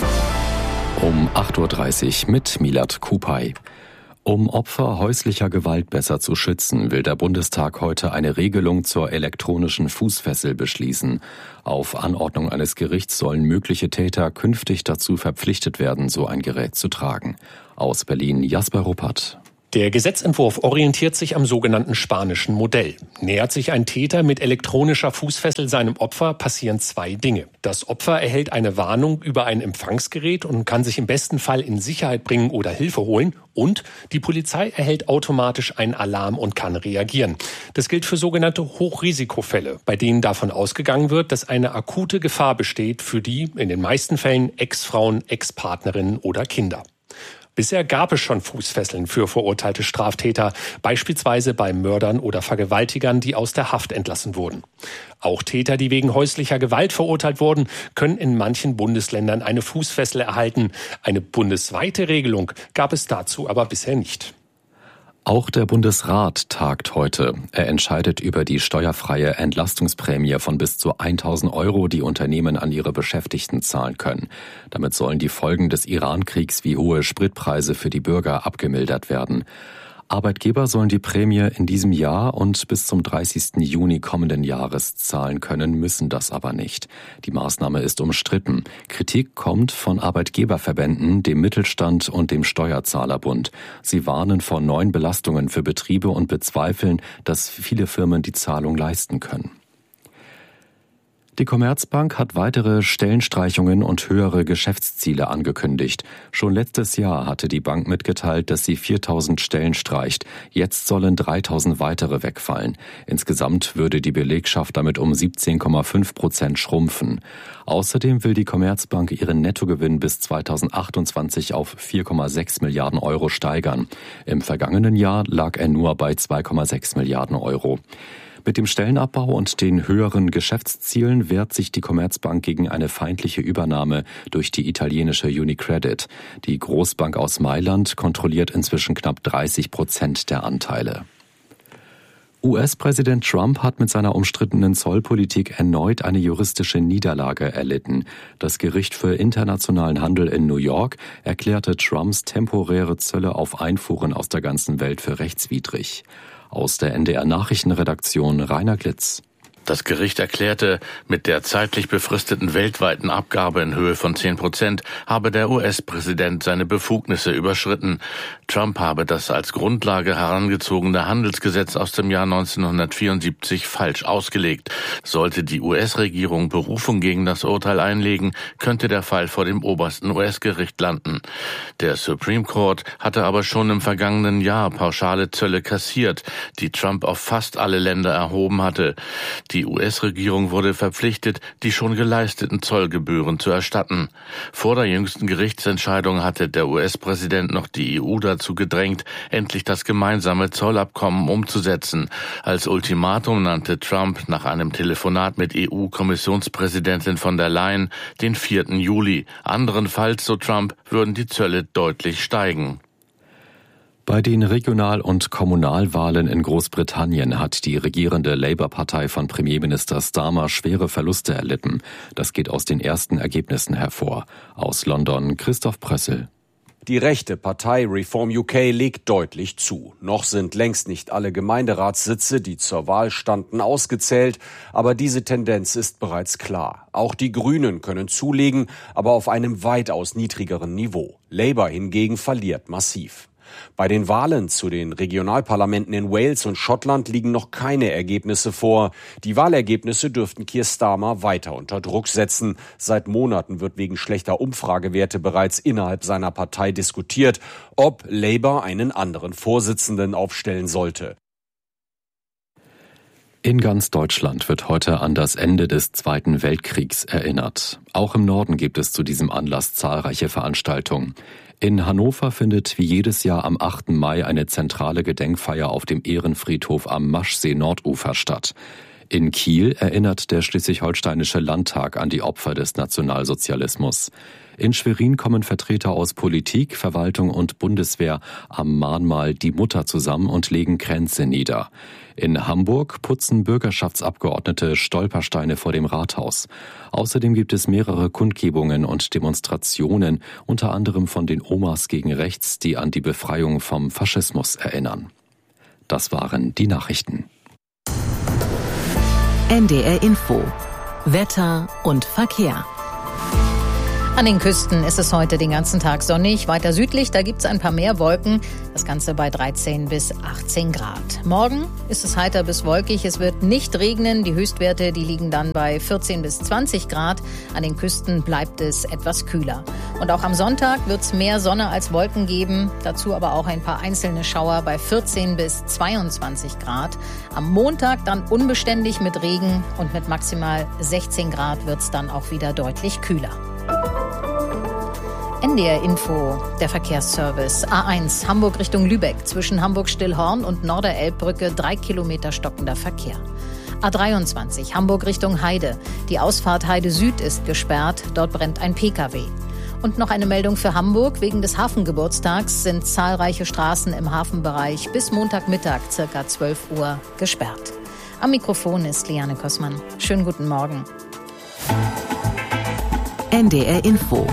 G: Um acht Uhr dreißig mit Milad Kupay. Um Opfer häuslicher Gewalt besser zu schützen, will der Bundestag heute eine Regelung zur elektronischen Fußfessel beschließen. Auf Anordnung eines Gerichts sollen mögliche Täter künftig dazu verpflichtet werden, so ein Gerät zu tragen. Aus Berlin Jasper Ruppert.
H: Der Gesetzentwurf orientiert sich am sogenannten spanischen Modell. Nähert sich ein Täter mit elektronischer Fußfessel seinem Opfer, passieren zwei Dinge. Das Opfer erhält eine Warnung über ein Empfangsgerät und kann sich im besten Fall in Sicherheit bringen oder Hilfe holen. Und die Polizei erhält automatisch einen Alarm und kann reagieren. Das gilt für sogenannte Hochrisikofälle, bei denen davon ausgegangen wird, dass eine akute Gefahr besteht für die, in den meisten Fällen, Ex-Frauen, Ex-Partnerinnen oder Kinder. Bisher gab es schon Fußfesseln für verurteilte Straftäter, beispielsweise bei Mördern oder Vergewaltigern, die aus der Haft entlassen wurden. Auch Täter, die wegen häuslicher Gewalt verurteilt wurden, können in manchen Bundesländern eine Fußfessel erhalten. Eine bundesweite Regelung gab es dazu aber bisher nicht.
G: Auch der Bundesrat tagt heute. Er entscheidet über die steuerfreie Entlastungsprämie von bis zu tausend Euro, die Unternehmen an ihre Beschäftigten zahlen können. Damit sollen die Folgen des Iran-Kriegs wie hohe Spritpreise für die Bürger abgemildert werden. Arbeitgeber sollen die Prämie in diesem Jahr und bis zum dreißigsten Juni kommenden Jahres zahlen können, müssen das aber nicht. Die Maßnahme ist umstritten. Kritik kommt von Arbeitgeberverbänden, dem Mittelstand und dem Steuerzahlerbund. Sie warnen vor neuen Belastungen für Betriebe und bezweifeln, dass viele Firmen die Zahlung leisten können. Die Commerzbank hat weitere Stellenstreichungen und höhere Geschäftsziele angekündigt. Schon letztes Jahr hatte die Bank mitgeteilt, dass sie viertausend Stellen streicht. Jetzt sollen dreitausend weitere wegfallen. Insgesamt würde die Belegschaft damit um siebzehn Komma fünf Prozent schrumpfen. Außerdem will die Commerzbank ihren Nettogewinn bis zweitausendachtundzwanzig auf vier Komma sechs Milliarden Euro steigern. Im vergangenen Jahr lag er nur bei zwei Komma sechs Milliarden Euro. Mit dem Stellenabbau und den höheren Geschäftszielen wehrt sich die Commerzbank gegen eine feindliche Übernahme durch die italienische UniCredit. Die Großbank aus Mailand kontrolliert inzwischen knapp dreißig Prozent der Anteile. U S-Präsident Trump hat mit seiner umstrittenen Zollpolitik erneut eine juristische Niederlage erlitten. Das Gericht für internationalen Handel in New York erklärte Trumps temporäre Zölle auf Einfuhren aus der ganzen Welt für rechtswidrig. Aus der N D R-Nachrichtenredaktion Rainer Glitz.
I: Das Gericht erklärte, mit der zeitlich befristeten weltweiten Abgabe in Höhe von zehn Prozent habe der U S-Präsident seine Befugnisse überschritten. Trump habe das als Grundlage herangezogene Handelsgesetz aus dem Jahr neunzehnhundertvierundsiebzig falsch ausgelegt. Sollte die U S-Regierung Berufung gegen das Urteil einlegen, könnte der Fall vor dem obersten U S-Gericht landen. Der Supreme Court hatte aber schon im vergangenen Jahr pauschale Zölle kassiert, die Trump auf fast alle Länder erhoben hatte. Die U S-Regierung wurde verpflichtet, die schon geleisteten Zollgebühren zu erstatten. Vor der jüngsten Gerichtsentscheidung hatte der U S-Präsident noch die E U dazu gedrängt, endlich das gemeinsame Zollabkommen umzusetzen. Als Ultimatum nannte Trump nach einem Telefonat mit E U-Kommissionspräsidentin von der Leyen den vierten Juli. Anderenfalls, so Trump, würden die Zölle deutlich steigen.
G: Bei den Regional- und Kommunalwahlen in Großbritannien hat die regierende Labour-Partei von Premierminister Starmer schwere Verluste erlitten. Das geht aus den ersten Ergebnissen hervor. Aus London Christoph Prössel.
J: Die rechte Partei Reform U K legt deutlich zu. Noch sind längst nicht alle Gemeinderatssitze, die zur Wahl standen, ausgezählt. Aber diese Tendenz ist bereits klar. Auch die Grünen können zulegen, aber auf einem weitaus niedrigeren Niveau. Labour hingegen verliert massiv. Bei den Wahlen zu den Regionalparlamenten in Wales und Schottland liegen noch keine Ergebnisse vor. Die Wahlergebnisse dürften Keir Starmer weiter unter Druck setzen. Seit Monaten wird wegen schlechter Umfragewerte bereits innerhalb seiner Partei diskutiert, ob Labour einen anderen Vorsitzenden aufstellen sollte.
G: In ganz Deutschland wird heute an das Ende des Zweiten Weltkriegs erinnert. Auch im Norden gibt es zu diesem Anlass zahlreiche Veranstaltungen. In Hannover findet wie jedes Jahr am achten Mai eine zentrale Gedenkfeier auf dem Ehrenfriedhof am Maschsee-Nordufer statt. In Kiel erinnert der Schleswig-Holsteinische Landtag an die Opfer des Nationalsozialismus. In Schwerin kommen Vertreter aus Politik, Verwaltung und Bundeswehr am Mahnmal Die Mutter zusammen und legen Kränze nieder. In Hamburg putzen Bürgerschaftsabgeordnete Stolpersteine vor dem Rathaus. Außerdem gibt es mehrere Kundgebungen und Demonstrationen, unter anderem von den Omas gegen Rechts, die an die Befreiung vom Faschismus erinnern. Das waren die Nachrichten.
F: N D R Info. Wetter und Verkehr.
A: An den Küsten ist es heute den ganzen Tag sonnig. Weiter südlich, da gibt es ein paar mehr Wolken. Das Ganze bei dreizehn bis achtzehn Grad. Morgen ist es heiter bis wolkig. Es wird nicht regnen. Die Höchstwerte, die liegen dann bei vierzehn bis zwanzig Grad. An den Küsten bleibt es etwas kühler. Und auch am Sonntag wird es mehr Sonne als Wolken geben. Dazu aber auch ein paar einzelne Schauer bei vierzehn bis zweiundzwanzig Grad. Am Montag dann unbeständig mit Regen und mit maximal sechzehn Grad wird es dann auch wieder deutlich kühler. N D R Info, der Verkehrsservice. A eins, Hamburg Richtung Lübeck. Zwischen Hamburg-Stillhorn und Norderelbbrücke drei Kilometer stockender Verkehr. A dreiundzwanzig, Hamburg Richtung Heide. Die Ausfahrt Heide Süd ist gesperrt. Dort brennt ein P K W. Und noch eine Meldung für Hamburg. Wegen des Hafengeburtstags sind zahlreiche Straßen im Hafenbereich bis Montagmittag, circa zwölf Uhr, gesperrt. Am Mikrofon ist Liane Kossmann. Schönen guten Morgen.
F: N D R Info.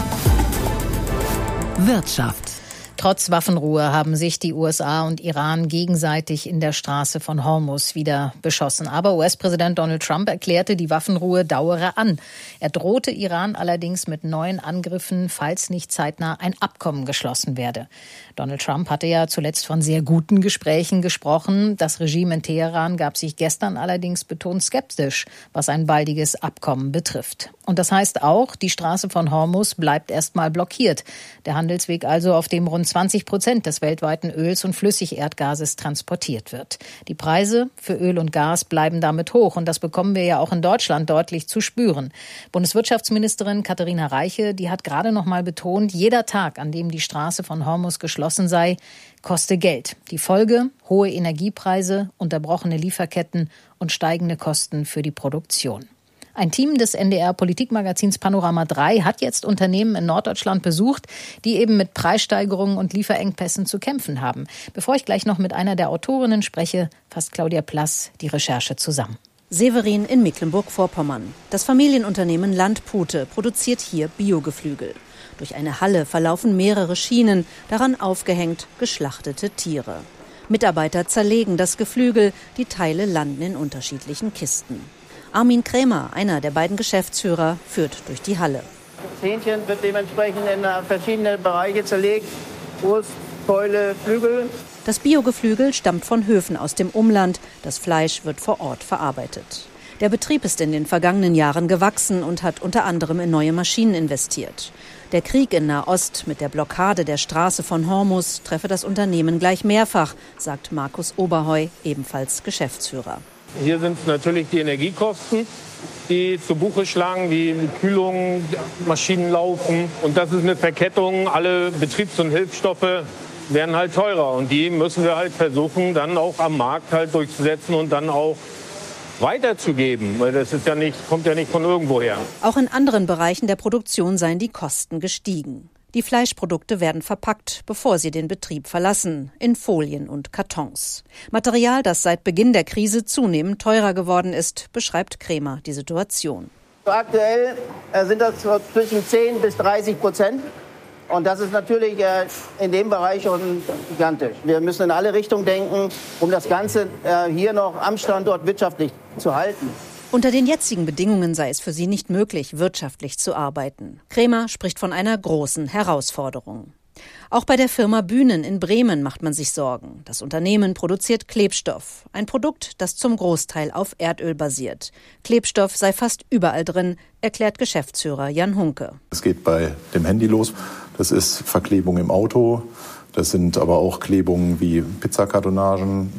F: Wirtschaft.
A: Trotz Waffenruhe haben sich die U S A und Iran gegenseitig in der Straße von Hormuz wieder beschossen. Aber U S-Präsident Donald Trump erklärte, die Waffenruhe dauere an. Er drohte Iran allerdings mit neuen Angriffen, falls nicht zeitnah ein Abkommen geschlossen werde. Donald Trump hatte ja zuletzt von sehr guten Gesprächen gesprochen. Das Regime in Teheran gab sich gestern allerdings betont skeptisch, was ein baldiges Abkommen betrifft. Und das heißt auch, die Straße von Hormuz bleibt erstmal blockiert. Der Handelsweg also, auf dem rund zwanzig Prozent des weltweiten Öls und Flüssigerdgases transportiert wird. Die Preise für Öl und Gas bleiben damit hoch und das bekommen wir ja auch in Deutschland deutlich zu spüren. Bundeswirtschaftsministerin Katharina Reiche, die hat gerade noch mal betont, jeder Tag, an dem die Straße von Hormuz geschlossen sei, koste Geld. Die Folge: hohe Energiepreise, unterbrochene Lieferketten und steigende Kosten für die Produktion. Ein Team des N D R-Politikmagazins Panorama drei hat jetzt Unternehmen in Norddeutschland besucht, die eben mit Preissteigerungen und Lieferengpässen zu kämpfen haben. Bevor ich gleich noch mit einer der Autorinnen spreche, fasst Claudia Plass die Recherche zusammen.
L: Severin in Mecklenburg-Vorpommern. Das Familienunternehmen Landpute produziert hier Biogeflügel. Durch eine Halle verlaufen mehrere Schienen, daran aufgehängt geschlachtete Tiere. Mitarbeiter zerlegen das Geflügel, die Teile landen in unterschiedlichen Kisten. Armin Krämer, einer der beiden Geschäftsführer, führt durch die Halle.
M: Das Hähnchen wird dementsprechend in verschiedene Bereiche zerlegt. Brust, Keule, Flügel.
L: Das Biogeflügel stammt von Höfen aus dem Umland. Das Fleisch wird vor Ort verarbeitet. Der Betrieb ist in den vergangenen Jahren gewachsen und hat unter anderem in neue Maschinen investiert. Der Krieg in Nahost mit der Blockade der Straße von Hormuz treffe das Unternehmen gleich mehrfach, sagt Markus Oberheu, ebenfalls Geschäftsführer.
N: Hier sind es natürlich die Energiekosten, die zu Buche schlagen, wie Kühlung, Maschinen laufen. Und das ist eine Verkettung. Alle Betriebs- und Hilfsstoffe werden halt teurer. Und die müssen wir halt versuchen, dann auch am Markt halt durchzusetzen und dann auch weiterzugeben. Weil das ist ja nicht, kommt ja nicht von irgendwoher.
L: Auch in anderen Bereichen der Produktion seien die Kosten gestiegen. Die Fleischprodukte werden verpackt, bevor sie den Betrieb verlassen, in Folien und Kartons. Material, das seit Beginn der Krise zunehmend teurer geworden ist, beschreibt Krämer die Situation.
M: Aktuell sind das zwischen zehn bis dreißig Prozent. Und das ist natürlich in dem Bereich schon gigantisch. Wir müssen in alle Richtungen denken, um das Ganze hier noch am Standort wirtschaftlich zu halten.
L: Unter den jetzigen Bedingungen sei es für sie nicht möglich, wirtschaftlich zu arbeiten. Krämer spricht von einer großen Herausforderung. Auch bei der Firma Bühnen in Bremen macht man sich Sorgen. Das Unternehmen produziert Klebstoff, ein Produkt, das zum Großteil auf Erdöl basiert. Klebstoff sei fast überall drin, erklärt Geschäftsführer Jan Hunke.
X: Es geht bei dem Handy los. Das ist Verklebung im Auto. Das sind aber auch Klebungen wie Pizzakartonagen,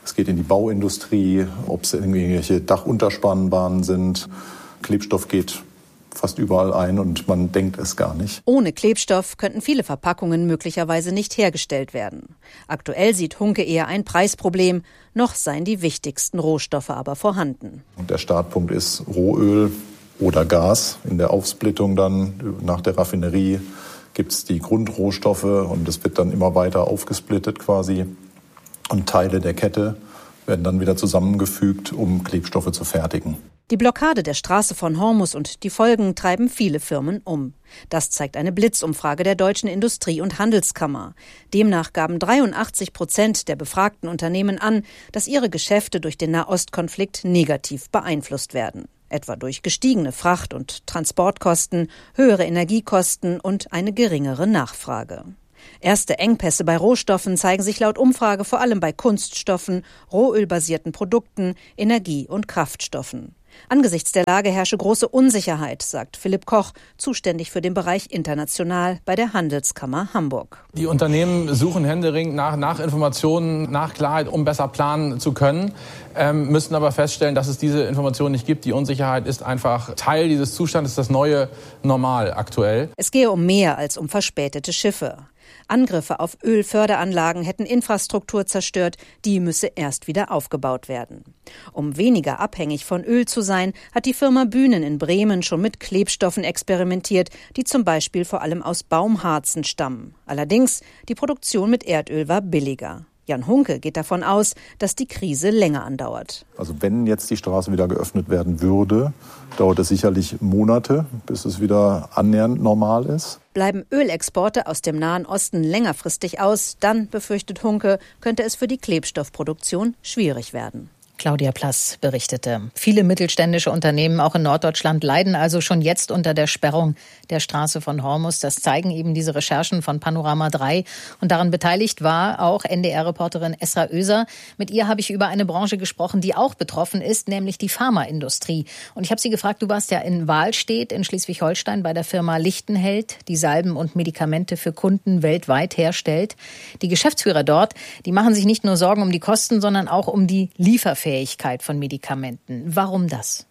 X: Es geht in die Bauindustrie, ob es irgendwelche Dachunterspannbahnen sind. Klebstoff geht fast überall ein und man denkt es gar nicht.
L: Ohne Klebstoff könnten viele Verpackungen möglicherweise nicht hergestellt werden. Aktuell sieht Hunke eher ein Preisproblem, noch seien die wichtigsten Rohstoffe aber vorhanden.
X: Und der Startpunkt ist Rohöl oder Gas. In der Aufsplittung dann nach der Raffinerie gibt es die Grundrohstoffe und es wird dann immer weiter aufgesplittet quasi. Und Teile der Kette werden dann wieder zusammengefügt, um Klebstoffe zu fertigen.
L: Die Blockade der Straße von Hormuz und die Folgen treiben viele Firmen um. Das zeigt eine Blitzumfrage der Deutschen Industrie- und Handelskammer. Demnach gaben dreiundachtzig Prozent der befragten Unternehmen an, dass ihre Geschäfte durch den Nahostkonflikt negativ beeinflusst werden. Etwa durch gestiegene Fracht- und Transportkosten, höhere Energiekosten und eine geringere Nachfrage. Erste Engpässe bei Rohstoffen zeigen sich laut Umfrage vor allem bei Kunststoffen, rohölbasierten Produkten, Energie- und Kraftstoffen. Angesichts der Lage herrsche große Unsicherheit, sagt Philipp Koch, zuständig für den Bereich international bei der Handelskammer Hamburg.
K: Die Unternehmen suchen händeringend nach, nach Informationen, nach Klarheit, um besser planen zu können, ähm, müssen aber feststellen, dass es diese Informationen nicht gibt. Die Unsicherheit ist einfach Teil dieses Zustandes, das neue Normal aktuell.
L: Es gehe um mehr als um verspätete Schiffe. Angriffe auf Ölförderanlagen hätten Infrastruktur zerstört, die müsse erst wieder aufgebaut werden. Um weniger abhängig von Öl zu sein, hat die Firma Bühnen in Bremen schon mit Klebstoffen experimentiert, die zum Beispiel vor allem aus Baumharzen stammen. Allerdings, die Produktion mit Erdöl war billiger. Jan Hunke geht davon aus, dass die Krise länger andauert.
X: Also wenn jetzt die Straße wieder geöffnet werden würde, dauert es sicherlich Monate, bis es wieder annähernd normal ist.
L: Bleiben Ölexporte aus dem Nahen Osten längerfristig aus, dann, befürchtet Hunke, könnte es für die Klebstoffproduktion schwierig werden.
A: Claudia Plass berichtete. Viele mittelständische Unternehmen, auch in Norddeutschland, leiden also schon jetzt unter der Sperrung der Straße von Hormuz. Das zeigen eben diese Recherchen von Panorama drei. Und daran beteiligt war auch N D R-Reporterin Esra Oeser. Mit ihr habe ich über eine Branche gesprochen, die auch betroffen ist, nämlich die Pharmaindustrie. Und ich habe sie gefragt, du warst ja in Wahlstedt in Schleswig-Holstein bei der Firma Lichtenheld, die Salben und Medikamente für Kunden weltweit herstellt. Die Geschäftsführer dort, die machen sich nicht nur Sorgen um die Kosten, sondern auch um die Lieferfähigkeit von Medikamenten. Warum das?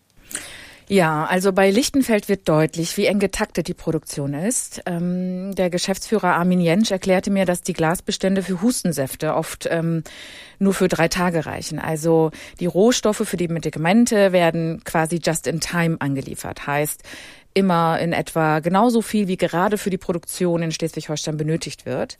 O: Ja, also bei Lichtenfeld wird deutlich, wie eng getaktet die Produktion ist. Ähm, der Geschäftsführer Armin Jentsch erklärte mir, dass die Glasbestände für Hustensäfte oft ähm, nur für drei Tage reichen. Also die Rohstoffe für die Medikamente werden quasi just in time angeliefert. Heißt, immer in etwa genauso viel, wie gerade für die Produktion in Schleswig-Holstein benötigt wird.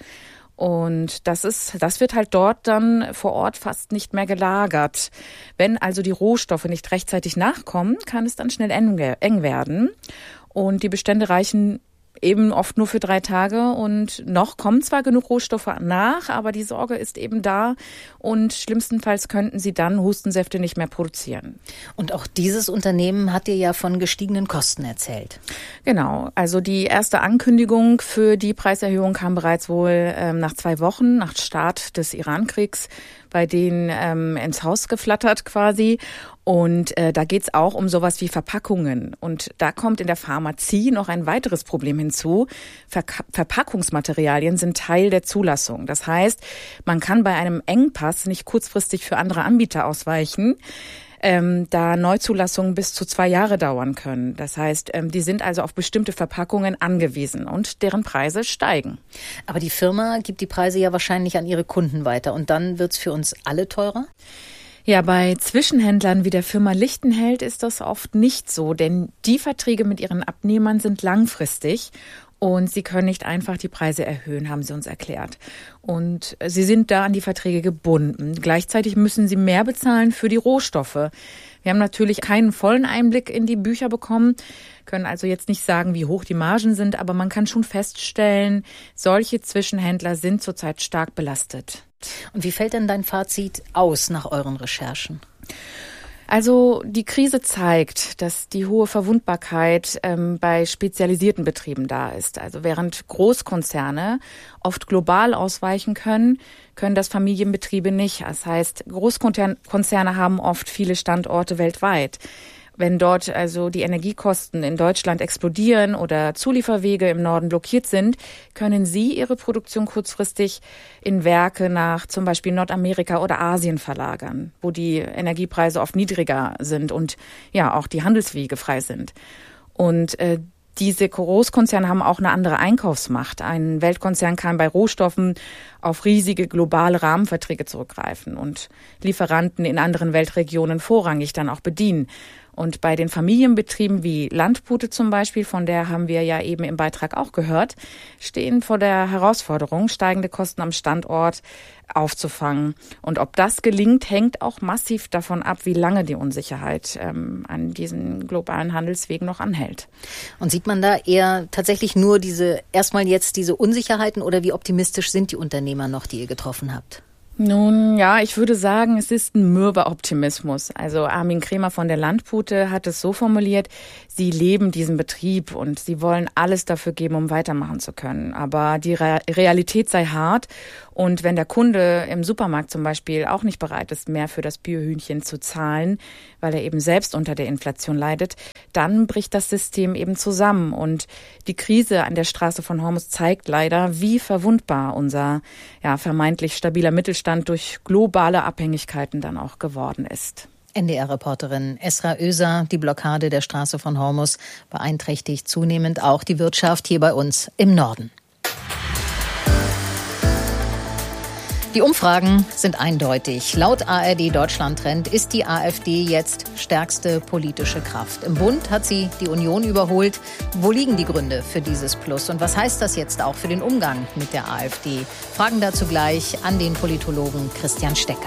O: Und das ist, das wird halt dort dann vor Ort fast nicht mehr gelagert. Wenn also die Rohstoffe nicht rechtzeitig nachkommen, kann es dann schnell eng werden. Und die Bestände reichen eben oft nur für drei Tage und noch kommen zwar genug Rohstoffe nach, aber die Sorge ist eben da und schlimmstenfalls könnten sie dann Hustensäfte nicht mehr produzieren.
A: Und auch dieses Unternehmen hat dir ja von gestiegenen Kosten erzählt.
O: Genau, also die erste Ankündigung für die Preiserhöhung kam bereits wohl ähm, nach zwei Wochen, nach Start des Iran-Kriegs, bei denen ähm, ins Haus geflattert quasi. Und äh, da geht's auch um sowas wie Verpackungen. Und da kommt in der Pharmazie noch ein weiteres Problem hinzu. Verka- Verpackungsmaterialien sind Teil der Zulassung. Das heißt, man kann bei einem Engpass nicht kurzfristig für andere Anbieter ausweichen, ähm, da Neuzulassungen bis zu zwei Jahre dauern können. Das heißt, ähm, die sind also auf bestimmte Verpackungen angewiesen und deren Preise steigen.
A: Aber die Firma gibt die Preise ja wahrscheinlich an ihre Kunden weiter und dann wird's für uns alle teurer?
O: Ja, bei Zwischenhändlern wie der Firma Lichtenheld ist das oft nicht so, denn die Verträge mit ihren Abnehmern sind langfristig und sie können nicht einfach die Preise erhöhen, haben sie uns erklärt. Und sie sind da an die Verträge gebunden. Gleichzeitig müssen sie mehr bezahlen für die Rohstoffe. Wir haben natürlich keinen vollen Einblick in die Bücher bekommen, können also jetzt nicht sagen, wie hoch die Margen sind, aber man kann schon feststellen, solche Zwischenhändler sind zurzeit stark belastet.
A: Und wie fällt denn dein Fazit aus nach euren Recherchen?
O: Also die Krise zeigt, dass die hohe Verwundbarkeit ähm, bei spezialisierten Betrieben da ist. Also während Großkonzerne oft global ausweichen können, können das Familienbetriebe nicht. Das heißt, Großkonzerne haben oft viele Standorte weltweit. Wenn dort also die Energiekosten in Deutschland explodieren oder Zulieferwege im Norden blockiert sind, können sie ihre Produktion kurzfristig in Werke nach zum Beispiel Nordamerika oder Asien verlagern, wo die Energiepreise oft niedriger sind und ja auch die Handelswege frei sind. Und äh, diese Großkonzerne haben auch eine andere Einkaufsmacht. Ein Weltkonzern kann bei Rohstoffen auf riesige globale Rahmenverträge zurückgreifen und Lieferanten in anderen Weltregionen vorrangig dann auch bedienen. Und bei den Familienbetrieben wie Landpute zum Beispiel, von der haben wir ja eben im Beitrag auch gehört, stehen vor der Herausforderung, steigende Kosten am Standort aufzufangen. Und ob das gelingt, hängt auch massiv davon ab, wie lange die Unsicherheit ähm, an diesen globalen Handelswegen noch anhält.
A: Und sieht man da eher tatsächlich nur diese, erstmal jetzt diese Unsicherheiten oder wie optimistisch sind die Unternehmer noch, die ihr getroffen habt?
O: Nun ja, ich würde sagen, es ist ein mürber Optimismus. Also Armin Kremer von der Landpute hat es so formuliert, sie leben diesen Betrieb und sie wollen alles dafür geben, um weitermachen zu können. Aber die Re- Realität sei hart und wenn der Kunde im Supermarkt zum Beispiel auch nicht bereit ist, mehr für das Biohühnchen zu zahlen, weil er eben selbst unter der Inflation leidet, dann bricht das System eben zusammen. Und die Krise an der Straße von Hormuz zeigt leider, wie verwundbar unser ja, vermeintlich stabiler Mittelstand durch globale Abhängigkeiten dann auch geworden ist.
A: N D R-Reporterin Esra Özer, die Blockade der Straße von Hormuz beeinträchtigt zunehmend auch die Wirtschaft hier bei uns im Norden. Die Umfragen sind eindeutig. Laut A R D Deutschland-Trend ist die AfD jetzt stärkste politische Kraft. Im Bund hat sie die Union überholt. Wo liegen die Gründe für dieses Plus? Und was heißt das jetzt auch für den Umgang mit der AfD? Fragen dazu gleich an den Politologen Christian Stecker.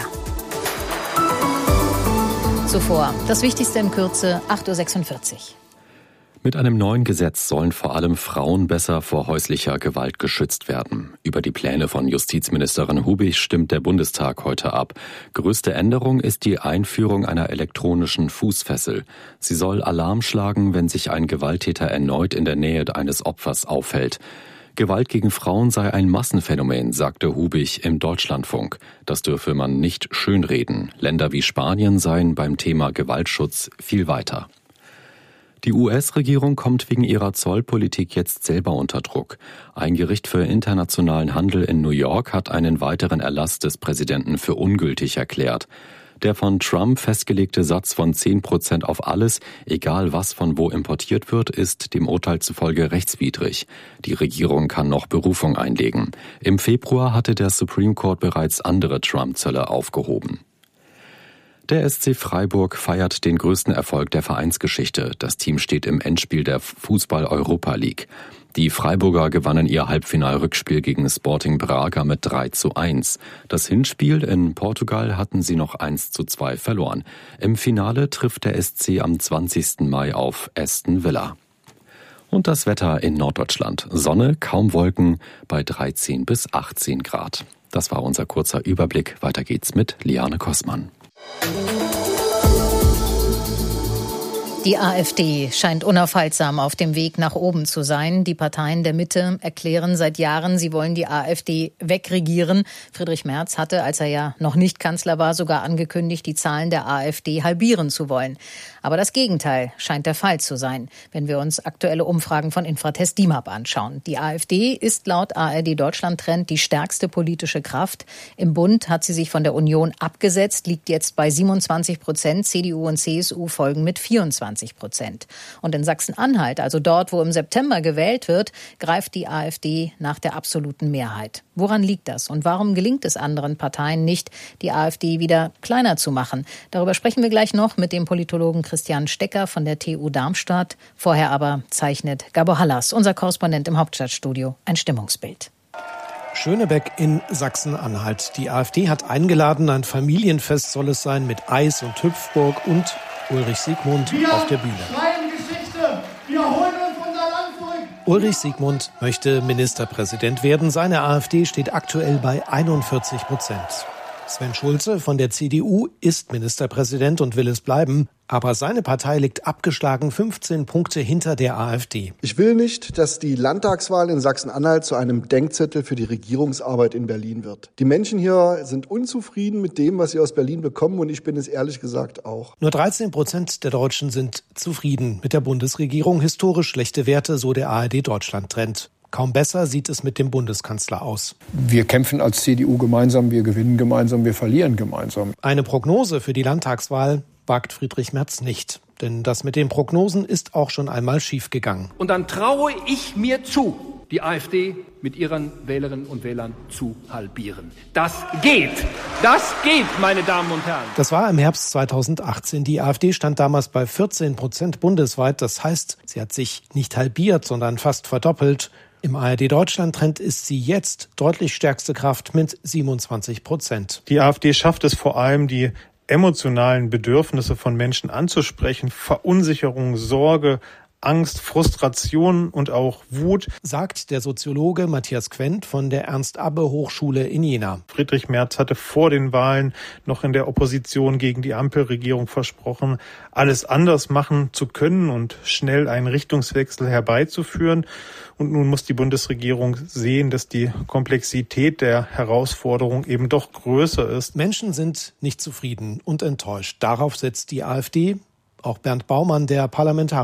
A: Zuvor das Wichtigste in Kürze, acht Uhr sechsundvierzig.
G: Mit einem neuen Gesetz sollen vor allem Frauen besser vor häuslicher Gewalt geschützt werden. Über die Pläne von Justizministerin Hubig stimmt der Bundestag heute ab. Größte Änderung ist die Einführung einer elektronischen Fußfessel. Sie soll Alarm schlagen, wenn sich ein Gewalttäter erneut in der Nähe eines Opfers aufhält. Gewalt gegen Frauen sei ein Massenphänomen, sagte Hubig im Deutschlandfunk. Das dürfe man nicht schönreden. Länder wie Spanien seien beim Thema Gewaltschutz viel weiter. Die U S-Regierung kommt wegen ihrer Zollpolitik jetzt selber unter Druck. Ein Gericht für internationalen Handel in New York hat einen weiteren Erlass des Präsidenten für ungültig erklärt. Der von Trump festgelegte Satz von zehn Prozent auf alles, egal was von wo importiert wird, ist dem Urteil zufolge rechtswidrig. Die Regierung kann noch Berufung einlegen. Im Februar hatte der Supreme Court bereits andere Trump-Zölle aufgehoben. Der S C Freiburg feiert den größten Erfolg der Vereinsgeschichte. Das Team steht im Endspiel der Fußball-Europa League. Die Freiburger gewannen ihr Halbfinalrückspiel gegen Sporting Braga mit drei zu eins. Das Hinspiel in Portugal hatten sie noch eins zu zwei verloren. Im Finale trifft der S C am zwanzigsten Mai auf Aston Villa. Und das Wetter in Norddeutschland. Sonne, kaum Wolken bei dreizehn bis achtzehn Grad. Das war unser kurzer Überblick. Weiter geht's mit Liane Kossmann.
A: Die AfD scheint unaufhaltsam auf dem Weg nach oben zu sein. Die Parteien der Mitte erklären seit Jahren, sie wollen die AfD wegregieren. Friedrich Merz hatte, als er ja noch nicht Kanzler war, sogar angekündigt, die Zahlen der AfD halbieren zu wollen. Aber das Gegenteil scheint der Fall zu sein, wenn wir uns aktuelle Umfragen von Infratest DIMAP anschauen. Die AfD ist laut A R D Deutschland-Trend die stärkste politische Kraft. Im Bund hat sie sich von der Union abgesetzt, liegt jetzt bei siebenundzwanzig Prozent. C D U und C S U folgen mit vierundzwanzig Prozent. Und in Sachsen-Anhalt, also dort, wo im September gewählt wird, greift die AfD nach der absoluten Mehrheit. Woran liegt das? Und warum gelingt es anderen Parteien nicht, die AfD wieder kleiner zu machen? Darüber sprechen wir gleich noch mit dem Politologen Christian Stecker von der T U Darmstadt. Vorher aber zeichnet Gabor Hallas, unser Korrespondent im Hauptstadtstudio, ein Stimmungsbild.
P: Schönebeck in Sachsen-Anhalt. Die AfD hat eingeladen, ein Familienfest soll es sein mit Eis und Hüpfburg und Ulrich Siegmund
Q: wir
P: auf der Bühne.
Q: schreiben Geschichte. Wir holen uns unser Land zurück.
P: Ulrich Siegmund möchte Ministerpräsident werden. Seine AfD steht aktuell bei einundvierzig Prozent. Sven Schulze von der C D U ist Ministerpräsident und will es bleiben. Aber seine Partei liegt abgeschlagen fünfzehn Punkte hinter der AfD.
R: Ich will nicht, dass die Landtagswahl in Sachsen-Anhalt zu einem Denkzettel für die Regierungsarbeit in Berlin wird. Die Menschen hier sind unzufrieden mit dem, was sie aus Berlin bekommen, und ich bin es ehrlich gesagt auch.
P: Nur dreizehn Prozent der Deutschen sind zufrieden mit der Bundesregierung. Historisch schlechte Werte, so der A R D-Deutschland-Trend. Kaum besser sieht es mit dem Bundeskanzler aus.
S: Wir kämpfen als C D U gemeinsam, wir gewinnen gemeinsam, wir verlieren gemeinsam.
P: Eine Prognose für die Landtagswahl wagt Friedrich Merz nicht. Denn das mit den Prognosen ist auch schon einmal schiefgegangen.
U: Und dann traue ich mir zu, die AfD mit ihren Wählerinnen und Wählern zu halbieren. Das geht. Das geht, meine Damen und Herren.
P: Das war im Herbst zweitausendachtzehn. Die AfD stand damals bei vierzehn Prozent bundesweit. Das heißt, sie hat sich nicht halbiert, sondern fast verdoppelt. Im A R D-Deutschland-Trend ist sie jetzt deutlich stärkste Kraft mit siebenundzwanzig Prozent.
W: Die AfD schafft es vor allem, die emotionalen Bedürfnisse von Menschen anzusprechen, Verunsicherung, Sorge, Angst, Frustration und auch Wut,
P: sagt der Soziologe Matthias Quent von der Ernst-Abbe-Hochschule in Jena.
W: Friedrich Merz hatte vor den Wahlen noch in der Opposition gegen die Ampelregierung versprochen, alles anders machen zu können und schnell einen Richtungswechsel herbeizuführen. Und nun muss die Bundesregierung sehen, dass die Komplexität der Herausforderung eben doch größer ist.
P: Menschen sind nicht zufrieden und enttäuscht. Darauf setzt die AfD. Auch Bernd Baumann, der Parlamentar